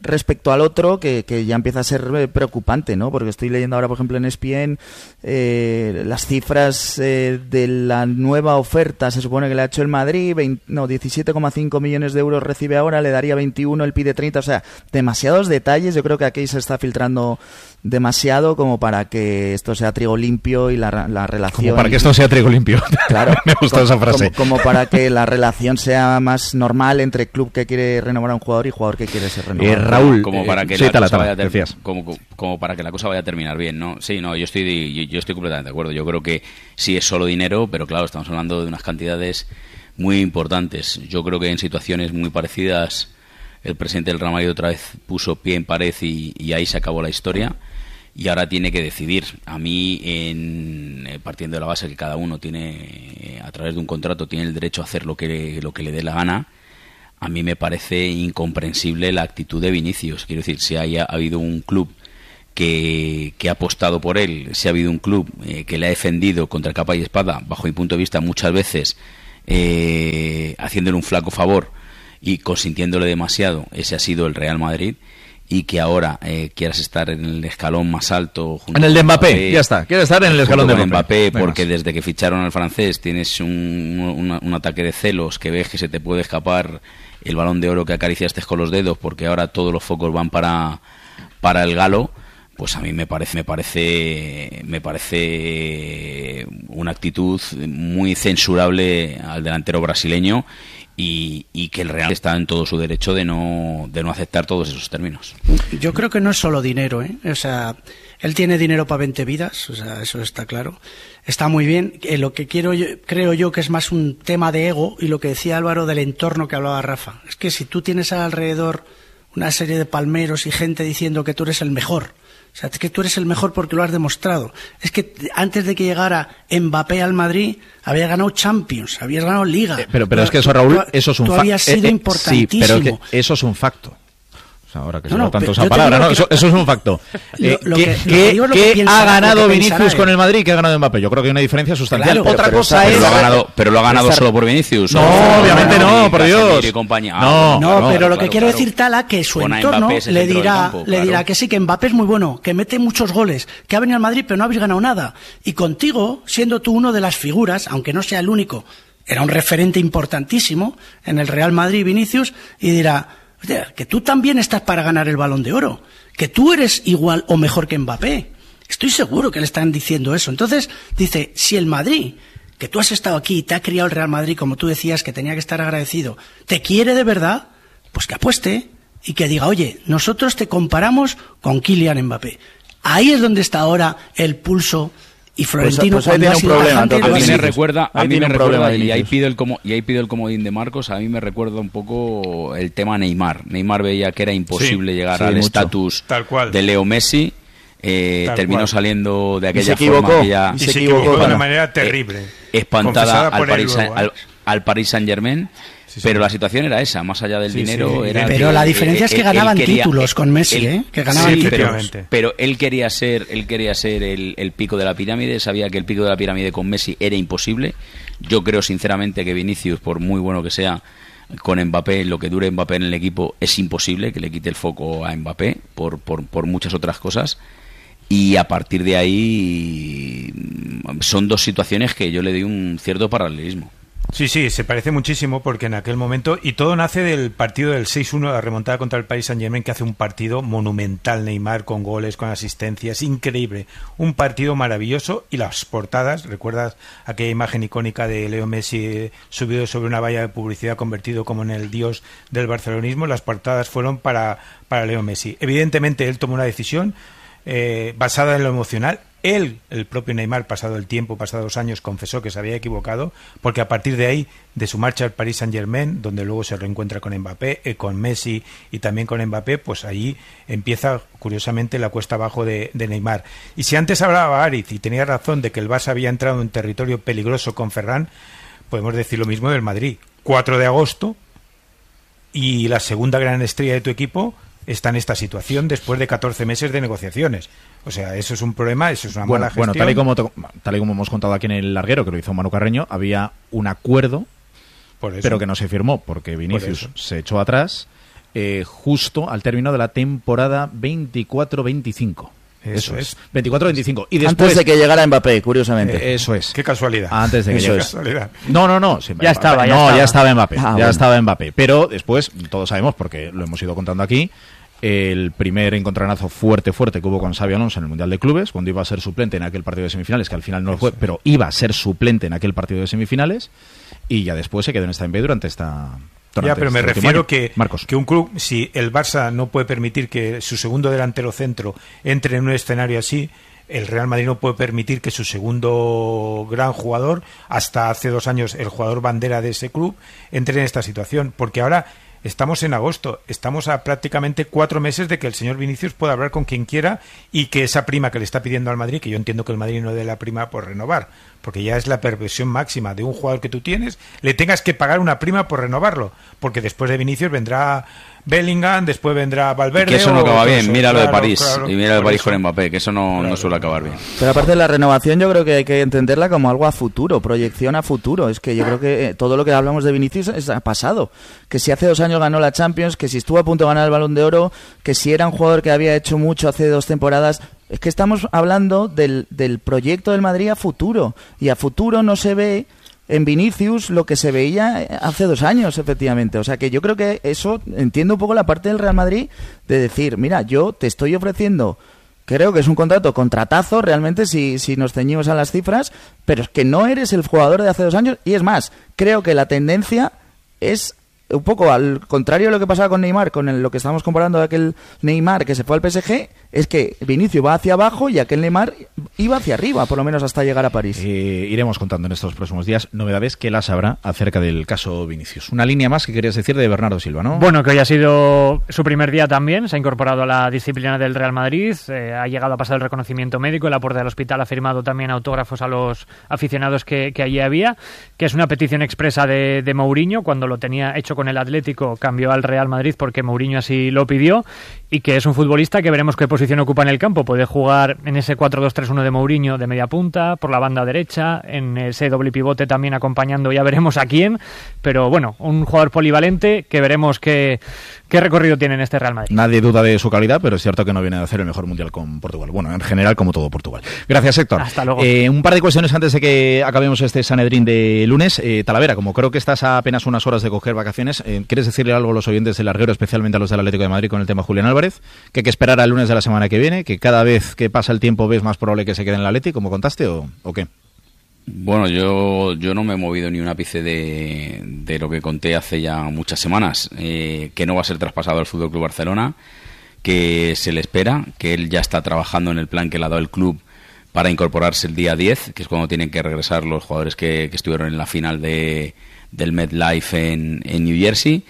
respecto al otro que, que ya empieza a ser eh, preocupante, ¿no? Porque estoy leyendo ahora, por ejemplo, en E S P N eh, las cifras eh, de la nueva oferta, se supone que le ha hecho el Madrid, veinte, no, diecisiete coma cinco millones de euros recibe ahora, le daría veintiuno, él pide treinta, o sea, demasiados detalles. Yo creo que aquí se está filtrando demasiado como para que esto sea trigo limpio y la, la relación... Como para que esto sea trigo limpio. Claro. Me gusta como, esa frase. Como, como para que la relación sea más normal entre club que quiere renovar a un jugador y jugador que quiere ser renovado. Eh, Raúl, como para que eh, sí, la tala, cosa tala, vaya a ter- decías. como, como para que la cosa vaya a terminar bien, ¿no? Sí, no, yo estoy yo, yo estoy completamente de acuerdo. Yo creo que sí es solo dinero, pero claro, estamos hablando de unas cantidades muy importantes. Yo creo que en situaciones muy parecidas el presidente del Real Madrid otra vez puso pie en pared y, y ahí se acabó la historia. Y ahora tiene que decidir. A mí, en, eh, partiendo de la base que cada uno tiene, eh, a través de un contrato, tiene el derecho a hacer lo que le, lo que le dé la gana, a mí me parece incomprensible la actitud de Vinicius. Quiero decir, si haya ha habido un club que, que ha apostado por él, si ha habido un club eh, que le ha defendido contra capa y espada, bajo mi punto de vista, muchas veces eh, haciéndole un flaco favor y consintiéndole demasiado, ese ha sido el Real Madrid. Y que ahora eh, quieras estar en el escalón más alto junto en el de Mbappé, Mbappé, ya está, quieres estar en el escalón de Mbappé, Mbappé porque desde que ficharon al francés tienes un, un, un ataque de celos, que ves que se te puede escapar el Balón de Oro que acariciaste con los dedos, porque ahora todos los focos van para, para el galo. Pues a mí me parece me parece me parece una actitud muy censurable al delantero brasileño. Y, y que el Real está en todo su derecho de no de no aceptar todos esos términos. Yo creo que no es solo dinero, ¿eh? O sea, él tiene dinero para veinte vidas, o sea, eso está claro. Está muy bien. Eh, lo que quiero yo, creo yo que es más un tema de ego, y lo que decía Álvaro del entorno que hablaba Rafa. Es que si tú tienes alrededor una serie de palmeros y gente diciendo que tú eres el mejor, o sea, es que tú eres el mejor porque lo has demostrado. Es que antes de que llegara Mbappé al Madrid, había ganado Champions, habías ganado Liga. Eh, pero, pero es que eso, Raúl, tú, eso es un facto. facto. Tú habías sido eh, eh, importantísimo. Sí, pero que eso es un facto. O sea, ahora que se no, no, no, tanto esa palabra, ¿no? que... Eso, eso es un facto. Eh, lo, lo ¿Qué, que, qué, lo que ¿qué piensa, ha ganado Vinicius con el Madrid y qué ha ganado Mbappé? Yo creo que hay una diferencia sustancial. Claro, Otra pero, cosa pero, es... Pero lo ha ganado, pero lo ha ganado estar... solo por Vinicius. No, o obviamente no, por Dios. Y compañía. No, Ah, no, claro, pero lo claro, que quiero claro. decir, Tala, que su Pon a entorno Mbappé ese le centro del dirá, campo, le claro. dirá que sí, que Mbappé es muy bueno, que mete muchos goles, que ha venido al Madrid pero no habéis ganado nada. Y contigo, siendo tú uno de las figuras, aunque no sea el único, era un referente importantísimo en el Real Madrid, Vinicius, y dirá, oye, que tú también estás para ganar el Balón de Oro, que tú eres igual o mejor que Mbappé. Estoy seguro que le están diciendo eso. Entonces, dice, si el Madrid, que tú has estado aquí y te ha criado el Real Madrid, como tú decías, que tenía que estar agradecido, te quiere de verdad, pues que apueste y que diga, oye, nosotros te comparamos con Kylian Mbappé. Ahí es donde está ahora el pulso. Y Florentino, pues, pues cuando ha sido tajante, A lo ha mí me sido. recuerda, a Ahí mí tiene me un problema, recuerda y ahí Vinicius. pido el como y ahí pido el comodín de Marcos. A mí me recuerda un poco el tema Neymar. Neymar veía que era imposible Sí, llegar sí, al mucho. estatus Tal cual. de Leo Messi. Eh, Tal terminó cual. saliendo de Y aquella se equivocó, forma aquella, y se equivocó de bueno, una manera terrible. eh, espantada Confesada al por él Paris, luego, ¿eh? al, al Paris Saint Germain. Sí, pero sí. la situación era esa, más allá del Sí, dinero sí, era pero que, la diferencia es que él- ganaban él quería- títulos con Messi, él- ¿eh? Que ganaban sí, títulos. pero, Efectivamente. pero él quería ser él quería ser el, el pico de la pirámide, sabía que el pico de la pirámide con Messi era imposible. Yo creo sinceramente que Vinicius, por muy bueno que sea, con Mbappé, lo que dure Mbappé en el equipo es imposible que le quite el foco a Mbappé por, por, por muchas otras cosas. Y a partir de ahí son dos situaciones que yo le doy un cierto paralelismo. Sí, sí, se parece muchísimo porque en aquel momento, y todo nace del partido del seis uno, la remontada contra el Paris Saint-Germain, que hace un partido monumental Neymar, con goles, con asistencias, increíble, un partido maravilloso. Y las portadas, ¿recuerdas aquella imagen icónica de Leo Messi eh, subido sobre una valla de publicidad, convertido como en el dios del barcelonismo? Las portadas fueron para, para Leo Messi. Evidentemente él tomó una decisión eh, basada en lo emocional. Él, el propio Neymar, pasado el tiempo, pasados los años, confesó que se había equivocado, porque a partir de ahí, de su marcha al Paris Saint-Germain, donde luego se reencuentra con Mbappé, eh, con Messi y también con Mbappé, pues ahí empieza, curiosamente, la cuesta abajo de, de Neymar. Y si antes hablaba Ariz y tenía razón de que el Barça había entrado en territorio peligroso con Ferran, podemos decir lo mismo del Madrid. cuatro de agosto, y la segunda gran estrella de tu equipo está en esta situación después de catorce meses de negociaciones. O sea, eso es un problema, eso es una Bueno, mala gestión. bueno tal, y como to- tal y como hemos contado aquí en el larguero, que lo hizo Manu Carreño, había un acuerdo, Por eso. pero que no se firmó, porque Vinicius se echó atrás eh, justo al término de la temporada veinticuatro veinticinco. Eso, eso es. veinticuatro veinticinco. Y después, antes de que llegara Mbappé, curiosamente. Eh, eso es. Qué casualidad. Antes de que eso llegara. No, no, no. Sí, ya, estaba, ya no, estaba. ya estaba Mbappé. Ah, ya bueno. estaba Mbappé. Pero después, todos sabemos, porque lo hemos ido contando aquí, el primer encontronazo fuerte, fuerte que hubo con Xabi Alonso en el Mundial de Clubes, cuando iba a ser suplente en aquel partido de semifinales, que al final no lo fue, pero iba a ser suplente en aquel partido de semifinales, y ya después se quedó en esta M B durante esta... Ya, pero me este refiero que, Marcos. que un club, si el Barça no puede permitir que su segundo delantero centro entre en un escenario así, el Real Madrid no puede permitir que su segundo gran jugador, hasta hace dos años el jugador bandera de ese club, entre en esta situación. Porque ahora estamos en agosto, estamos a prácticamente cuatro meses de que el señor Vinicius pueda hablar con quien quiera y que esa prima que le está pidiendo al Madrid, que yo entiendo que el Madrid no dé la prima por renovar, porque ya es la perversión máxima de un jugador que tú tienes, le tengas que pagar una prima por renovarlo, porque después de Vinicius vendrá Bellingham, después vendrá Valverde. Y que eso no acaba bien, eso, mira lo claro, de París, claro, y mira lo de París eso. con Mbappé, que eso no, Claro. no suele acabar bien. Pero aparte de la renovación, yo creo que hay que entenderla como algo a futuro, proyección a futuro. Es que yo creo que eh, todo lo que hablamos de Vinicius es a pasado. Que si hace dos años ganó la Champions, que si estuvo a punto de ganar el Balón de Oro, que si era un jugador que había hecho mucho hace dos temporadas. Es que estamos hablando del, del proyecto del Madrid a futuro. Y a futuro no se ve en Vinicius lo que se veía hace dos años, efectivamente. O sea que yo creo que eso, entiendo un poco la parte del Real Madrid de decir, mira, yo te estoy ofreciendo, creo que es un contrato, contratazo realmente si, si nos ceñimos a las cifras, pero es que no eres el jugador de hace dos años. Y es más, creo que la tendencia es un poco al contrario de lo que pasaba con Neymar, con el, lo que estábamos comparando de aquel Neymar que se fue al P S G, es que Vinicius va hacia abajo y aquel Neymar iba hacia arriba, por lo menos hasta llegar a París. Eh, iremos contando en estos próximos días novedades que las habrá acerca del caso Vinicius. Una línea más que querías decir de Bernardo Silva, ¿no? Bueno, que hoy ha sido su primer día también, se ha incorporado a la disciplina del Real Madrid, eh, ha llegado a pasar el reconocimiento médico, en la puerta del hospital ha firmado también autógrafos a los aficionados que, que allí había, que es una petición expresa de, de Mourinho, cuando lo tenía hecho con el Atlético cambió al Real Madrid porque Mourinho así lo pidió, y que es un futbolista que veremos qué posición ocupa en el campo. Puede jugar en ese cuatro dos tres uno de Mourinho de media punta, por la banda derecha, en ese doble pivote también acompañando, ya veremos a quién, pero bueno, un jugador polivalente que veremos qué, qué recorrido tiene en este Real Madrid. Nadie duda de su calidad, pero es cierto que no viene a hacer el mejor mundial con Portugal. Bueno, en general, como todo Portugal. Gracias, Héctor. Hasta luego. Eh, un par de cuestiones antes de que acabemos este Sanedrín de lunes. Eh, Talavera, como creo que estás a apenas unas horas de coger vacaciones, eh, ¿quieres decirle algo a los oyentes del Larguero, especialmente a los del Atlético de Madrid, con el tema Julián Álvarez? Que hay que esperar al lunes de la semana que viene, que cada vez que pasa el tiempo ves más probable que se quede en el Atlético, como contaste, o, o qué? Bueno, yo, yo no me he movido ni un ápice de, de lo que conté hace ya muchas semanas, eh, que no va a ser traspasado al F C Barcelona, que se le espera, que él ya está trabajando en el plan que le ha dado el club para incorporarse el día diez, que es cuando tienen que regresar los jugadores que, que estuvieron en la final de, del MetLife en, en New Jersey,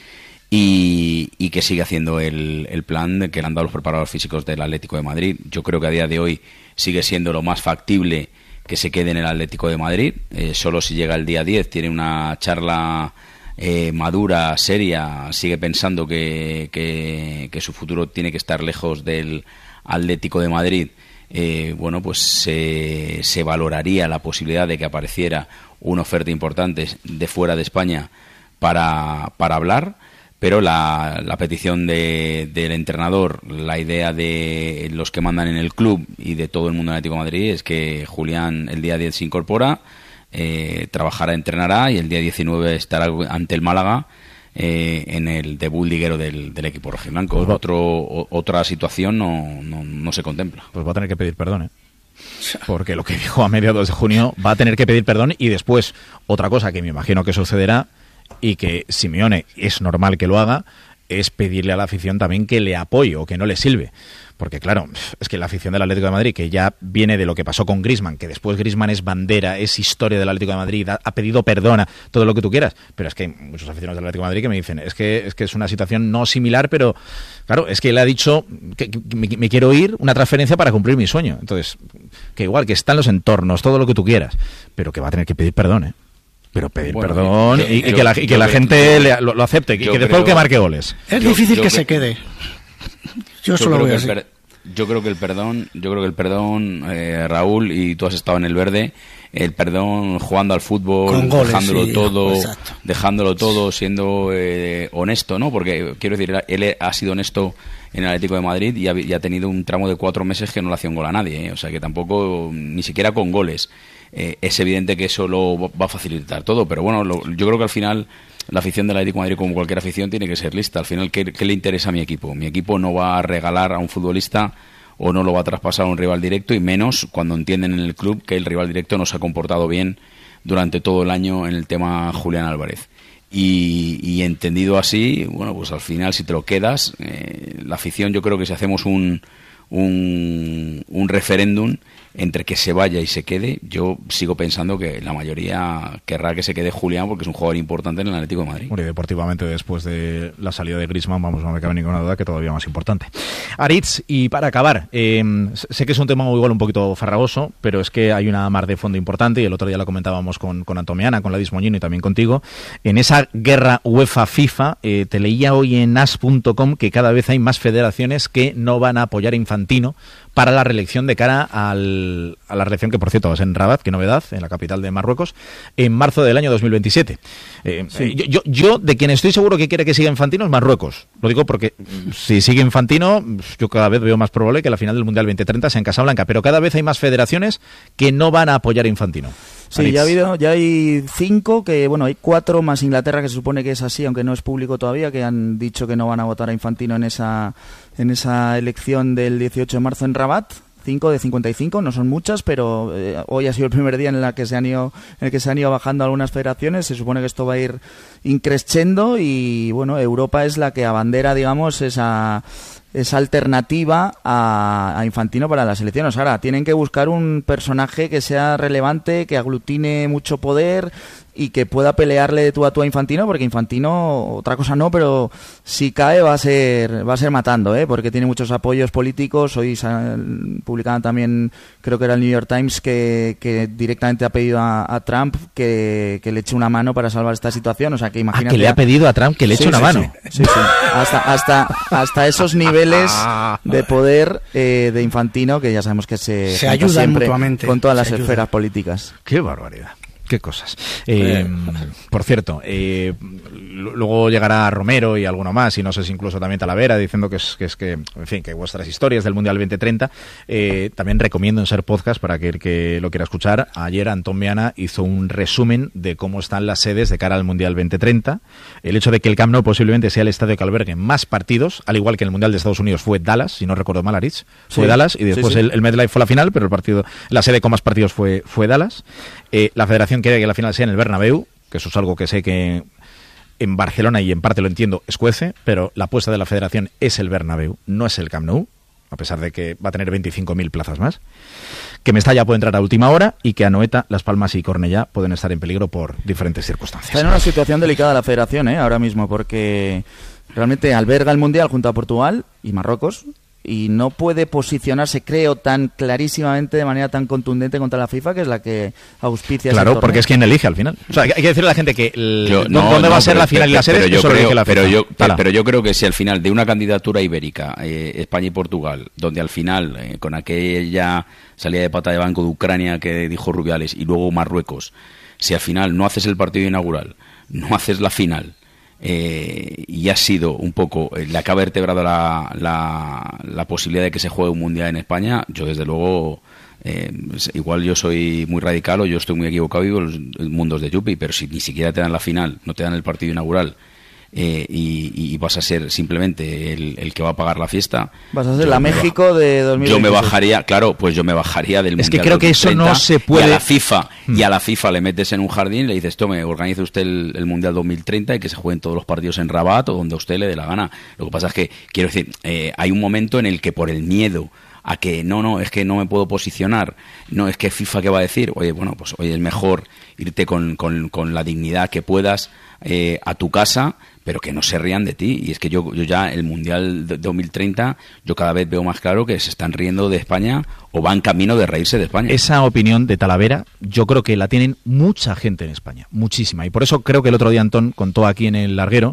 y, y que sigue haciendo el, el plan que le han dado los preparadores físicos del Atlético de Madrid. Yo creo que a día de hoy sigue siendo lo más factible que se quede en el Atlético de Madrid. Eh, solo si llega el día diez, tiene una charla eh, madura, seria, sigue pensando que, que, que su futuro tiene que estar lejos del Atlético de Madrid. Eh, bueno, pues se, se valoraría la posibilidad de que apareciera una oferta importante de fuera de España para, para hablar, pero la, la petición de, del entrenador, la idea de los que mandan en el club y de todo el mundo del Atlético de Madrid es que Julián el día diez se incorpora, eh, trabajará, entrenará, y el día diecinueve estará ante el Málaga eh, en el debut liguero del, del equipo rojiblanco. Pues Otro, o, otra situación no, no, no se contempla. Pues va a tener que pedir perdón, ¿eh? Porque lo que dijo a mediados de junio, va a tener que pedir perdón. Y después, otra cosa que me imagino que sucederá, y que Simeone es normal que lo haga, es pedirle a la afición también que le apoye o que no le sirve. Porque claro, es que la afición del Atlético de Madrid, que ya viene de lo que pasó con Griezmann, que después Griezmann es bandera, es historia del Atlético de Madrid, ha, ha pedido perdón, todo lo que tú quieras, pero es que hay muchos aficionados del Atlético de Madrid que me dicen, es que es que es una situación no similar, pero claro, es que él ha dicho que, que me, me quiero ir, una transferencia para cumplir mi sueño. Entonces, que igual, que están los entornos, todo lo que tú quieras, pero que va a tener que pedir perdón, ¿eh? Pero pedir bueno, perdón yo, y, y, yo, que la, y que la gente le, lo, lo acepte, y que después creo, que marque goles. Es yo, difícil yo que, que se quede. Yo, yo solo voy a decir. yo creo que el perdón, yo creo que el perdón, eh, Raúl, y tú has estado en el verde, el perdón jugando al fútbol, goles, dejándolo sí, todo, exacto. dejándolo todo, siendo eh, honesto, ¿no? Porque quiero decir, él ha sido honesto en el Atlético de Madrid y ha, y ha tenido un tramo de cuatro meses que no le hacía un gol a nadie, ¿eh? O sea que tampoco, ni siquiera con goles. Eh, es evidente que eso lo va a facilitar todo, pero bueno, lo, yo creo que al final la afición del Atlético de Madrid, como cualquier afición, tiene que ser lista. Al final, ¿qué, qué le interesa a mi equipo? Mi equipo no va a regalar a un futbolista o no lo va a traspasar a un rival directo, y menos cuando entienden en el club que el rival directo no se ha comportado bien durante todo el año en el tema Julián Álvarez. Y, y entendido así, bueno, pues al final si te lo quedas, eh, la afición, yo creo que si hacemos un, un, un referéndum entre que se vaya y se quede, yo sigo pensando que la mayoría querrá que se quede Julián, porque es un jugador importante en el Atlético de Madrid. Bueno, y deportivamente, después de la salida de Griezmann, vamos, no me cabe ninguna duda que todavía más importante. Aritz, y para acabar, eh, sé que es un tema igual un poquito farragoso, pero es que hay una mar de fondo importante, y el otro día lo comentábamos con, con Antomeana, con Ladis Moñino y también contigo. En esa guerra UEFA-FIFA, eh, te leía hoy en as punto com que cada vez hay más federaciones que no van a apoyar a Infantino para la reelección de cara al, a la reelección que, por cierto, va a ser en Rabat, qué novedad, en la capital de Marruecos, en marzo del año dos mil veintisiete. Eh, sí. yo, yo, yo, de quien estoy seguro que quiere que siga Infantino es Marruecos. Lo digo porque si sigue Infantino, yo cada vez veo más probable que la final del Mundial veinte treinta sea en Casablanca, pero cada vez hay más federaciones que no van a apoyar a Infantino. Sí, ya ha habido, ya hay cinco, que bueno, hay cuatro más Inglaterra, que se supone que es así, aunque no es público todavía, que han dicho que no van a votar a Infantino en esa en esa elección del dieciocho de marzo en Rabat. Cinco de cincuenta y cinco, no son muchas, pero eh, hoy ha sido el primer día en la que se han ido, en el que se han ido bajando algunas federaciones. Se supone que esto va a ir increciendo y bueno, Europa es la que abandera, digamos, esa esa alternativa a, a Infantino para las elecciones. Ahora, tienen que buscar un personaje que sea relevante, que aglutine mucho poder y que pueda pelearle de tú a tú a Infantino, porque Infantino, otra cosa no, pero si cae va a ser va a ser matando, ¿eh? Porque tiene muchos apoyos políticos. Hoy publicaban también, creo que era el New York Times, que, que directamente ha pedido a, a Trump que, que le eche una mano para salvar esta situación. O sea, que imagínate... Ah, que le ha pedido a Trump que le eche sí, una sí, mano. Sí, sí, sí. Hasta, hasta, hasta esos niveles de poder eh, de Infantino, que ya sabemos que se, se ayudan siempre mutuamente con todas las se esferas ayudan. políticas. ¡Qué barbaridad! Qué cosas. Eh, por cierto, eh, luego llegará Romero y alguno más, y no sé si incluso también Talavera, diciendo que es que, es que en fin, que vuestras historias del Mundial veinte treinta. Eh, también recomiendo en Ser Podcast para que el que lo quiera escuchar. Ayer Antón Meana hizo un resumen de cómo están las sedes de cara al Mundial veinte treinta. El hecho de que el Camp Nou posiblemente sea el estadio que albergue más partidos, al igual que en el Mundial de Estados Unidos fue Dallas, si no recuerdo mal, Aritz, fue sí, Dallas, y después sí, sí. El, el MetLife fue la final, pero el partido, la sede con más partidos fue, fue Dallas. Eh, la federación quiere que la final sea en el Bernabéu, que eso es algo que sé que en Barcelona, y en parte lo entiendo, escuece, pero la apuesta de la federación es el Bernabéu, no es el Camp Nou, a pesar de que va a tener veinticinco mil plazas más. Que Mestalla puede entrar a última hora y que Anoeta, Las Palmas y Cornellá pueden estar en peligro por diferentes circunstancias. Está en una situación delicada la federación, ¿eh? Ahora mismo, porque realmente alberga el Mundial junto a Portugal y Marruecos, y no puede posicionarse, creo, tan clarísimamente, de manera tan contundente contra la FIFA, que es la que auspicia ese Claro, torneo. porque es quien elige al final. O sea, hay que decirle a la gente que el, Yo- no, no, dónde va no, a ser pero- la final y la pero- sede, pero yo eso lo creo- elige la pero FIFA. yo, Hala. pero yo creo que si al final de una candidatura ibérica, eh, España y Portugal, donde al final, eh, con aquella salida de pata de banco de Ucrania que dijo Rubiales, y luego Marruecos, si al final no haces el partido inaugural, no haces la final, eh, y ha sido un poco eh, la que ha vertebrado la, la, la posibilidad de que se juegue un mundial en España, yo desde luego... Eh, igual yo soy muy radical o yo estoy muy equivocado y vivo los mundos de Yupi, pero si ni siquiera te dan la final, no te dan el partido inaugural, eh, y, y vas a ser simplemente el, el que va a pagar la fiesta, Vas a ser yo la me México de dos mil yo me veintiséis. bajaría, claro, pues yo me bajaría del Es que Mundial creo que eso dos mil treinta, no se puede- y a la FIFA y a la FIFA le metes en un jardín y le dices, tome, organice usted el, el Mundial dos mil treinta y que se jueguen todos los partidos en Rabat o donde a usted le dé la gana. Lo que pasa es que, quiero decir, eh, hay un momento en el que por el miedo a que no, no, es que no me puedo posicionar, no, es que FIFA qué va a decir, oye, bueno, pues oye, es mejor irte con, con, con la dignidad que puedas eh, a tu casa, pero que no se rían de ti. Y es que yo, yo ya el Mundial de dos mil treinta, yo cada vez veo más claro que se están riendo de España o van camino de reírse de España. Esa opinión de Talavera, yo creo que la tienen mucha gente en España, muchísima. Y por eso creo que el otro día Antón contó aquí en el larguero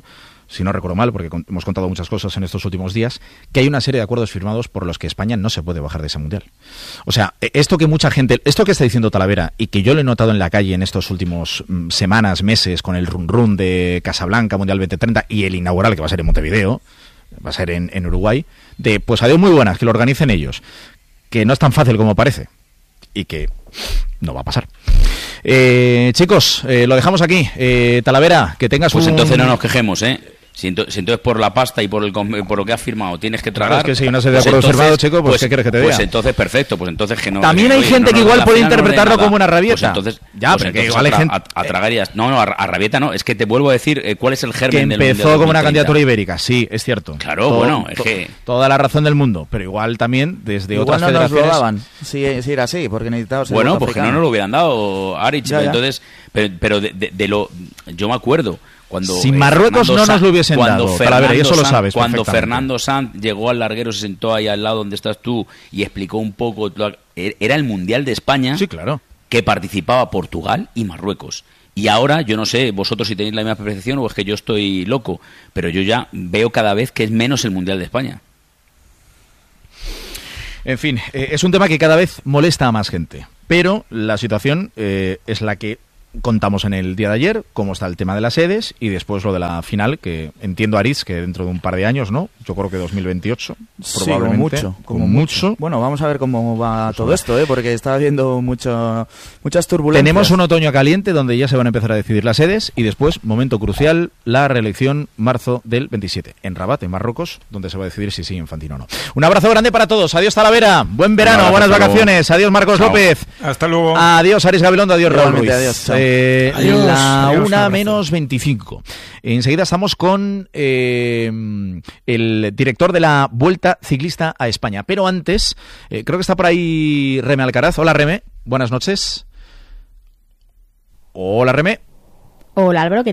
si no recuerdo mal, porque con, hemos contado muchas cosas en estos últimos días, que hay una serie de acuerdos firmados por los que España no se puede bajar de ese mundial. O sea, esto que mucha gente, esto que está diciendo Talavera, y que yo lo he notado en la calle en estos últimos mm, semanas, meses, con el run run de Casablanca, Mundial veinte treinta, y el inaugural, que va a ser en Montevideo, va a ser en, en Uruguay, de pues adiós muy buenas, que lo organicen ellos, que no es tan fácil como parece, y que no va a pasar. Eh, chicos, eh, lo dejamos aquí. Eh, Talavera, que tengas pues un... entonces no nos quejemos, ¿eh? Si, ento si entonces por la pasta y por el por lo que has firmado tienes que tragar... Claro, es que si no se de acuerdo firmado, chico, pues, pues ¿qué quieres que te diga? Pues entonces perfecto, pues entonces que no... También hay oye, gente no, que no, igual la puede final interpretarlo no como una rabieta. Pues entonces, ya, pues pero que entonces igual hay a, gente... a, a tragar y a, no, no, a, a rabieta no, es que te vuelvo a decir eh, cuál es el germen que del empezó como una candidatura ibérica, sí, es cierto. Claro, todo, bueno, es to, que... Toda la razón del mundo, pero igual también desde igual otras no federaciones... nos lo daban, si, si era así, porque necesitábamos... Bueno, pues que no nos lo hubieran dado, Arich, ya, ya. entonces... Pero, pero de, de, de lo... Yo me acuerdo... Cuando, si Marruecos eh, no nos lo hubiesen cuando dado, Fernando Talavera, y eso lo Sanz, sabes cuando perfectamente. Fernando Sanz llegó al larguero, se sentó ahí al lado donde estás tú y explicó un poco, era el Mundial de España, sí, claro, que participaba Portugal y Marruecos. Y ahora, yo no sé, vosotros si tenéis la misma percepción o es que yo estoy loco, pero yo ya veo cada vez que es menos el Mundial de España. En fin, eh, es un tema que cada vez molesta a más gente, pero la situación eh, es la que contamos en el día de ayer, cómo está el tema de las sedes y después lo de la final, que entiendo, Aritz, que dentro de un par de años, ¿no? Yo creo que dos mil veintiocho, sí, probablemente. Como mucho, como mucho. Bueno, vamos a ver cómo va pues todo bueno. esto, ¿eh? Porque está habiendo mucho, muchas turbulencias. Tenemos un otoño caliente donde ya se van a empezar a decidir las sedes y después, momento crucial, la reelección marzo del veintisiete, en Rabat, en Marruecos, donde se va a decidir si sí Infantino o no. Un abrazo grande para todos. Adiós, Talavera. Buen verano, abrazo, buenas vacaciones. Luego. Adiós, Marcos Chao. López. Hasta luego. Adiós, Aris Gabilondo. Adiós, Raúl Ruiz. Adiós, eh, adiós. La Adiós, una un menos veinticinco. Enseguida estamos con eh, el director de la Vuelta Ciclista a España. Pero antes, eh, creo que está por ahí Reme Alcaraz. Hola, Reme. Buenas noches. Hola, Reme. Hola, Álvaro.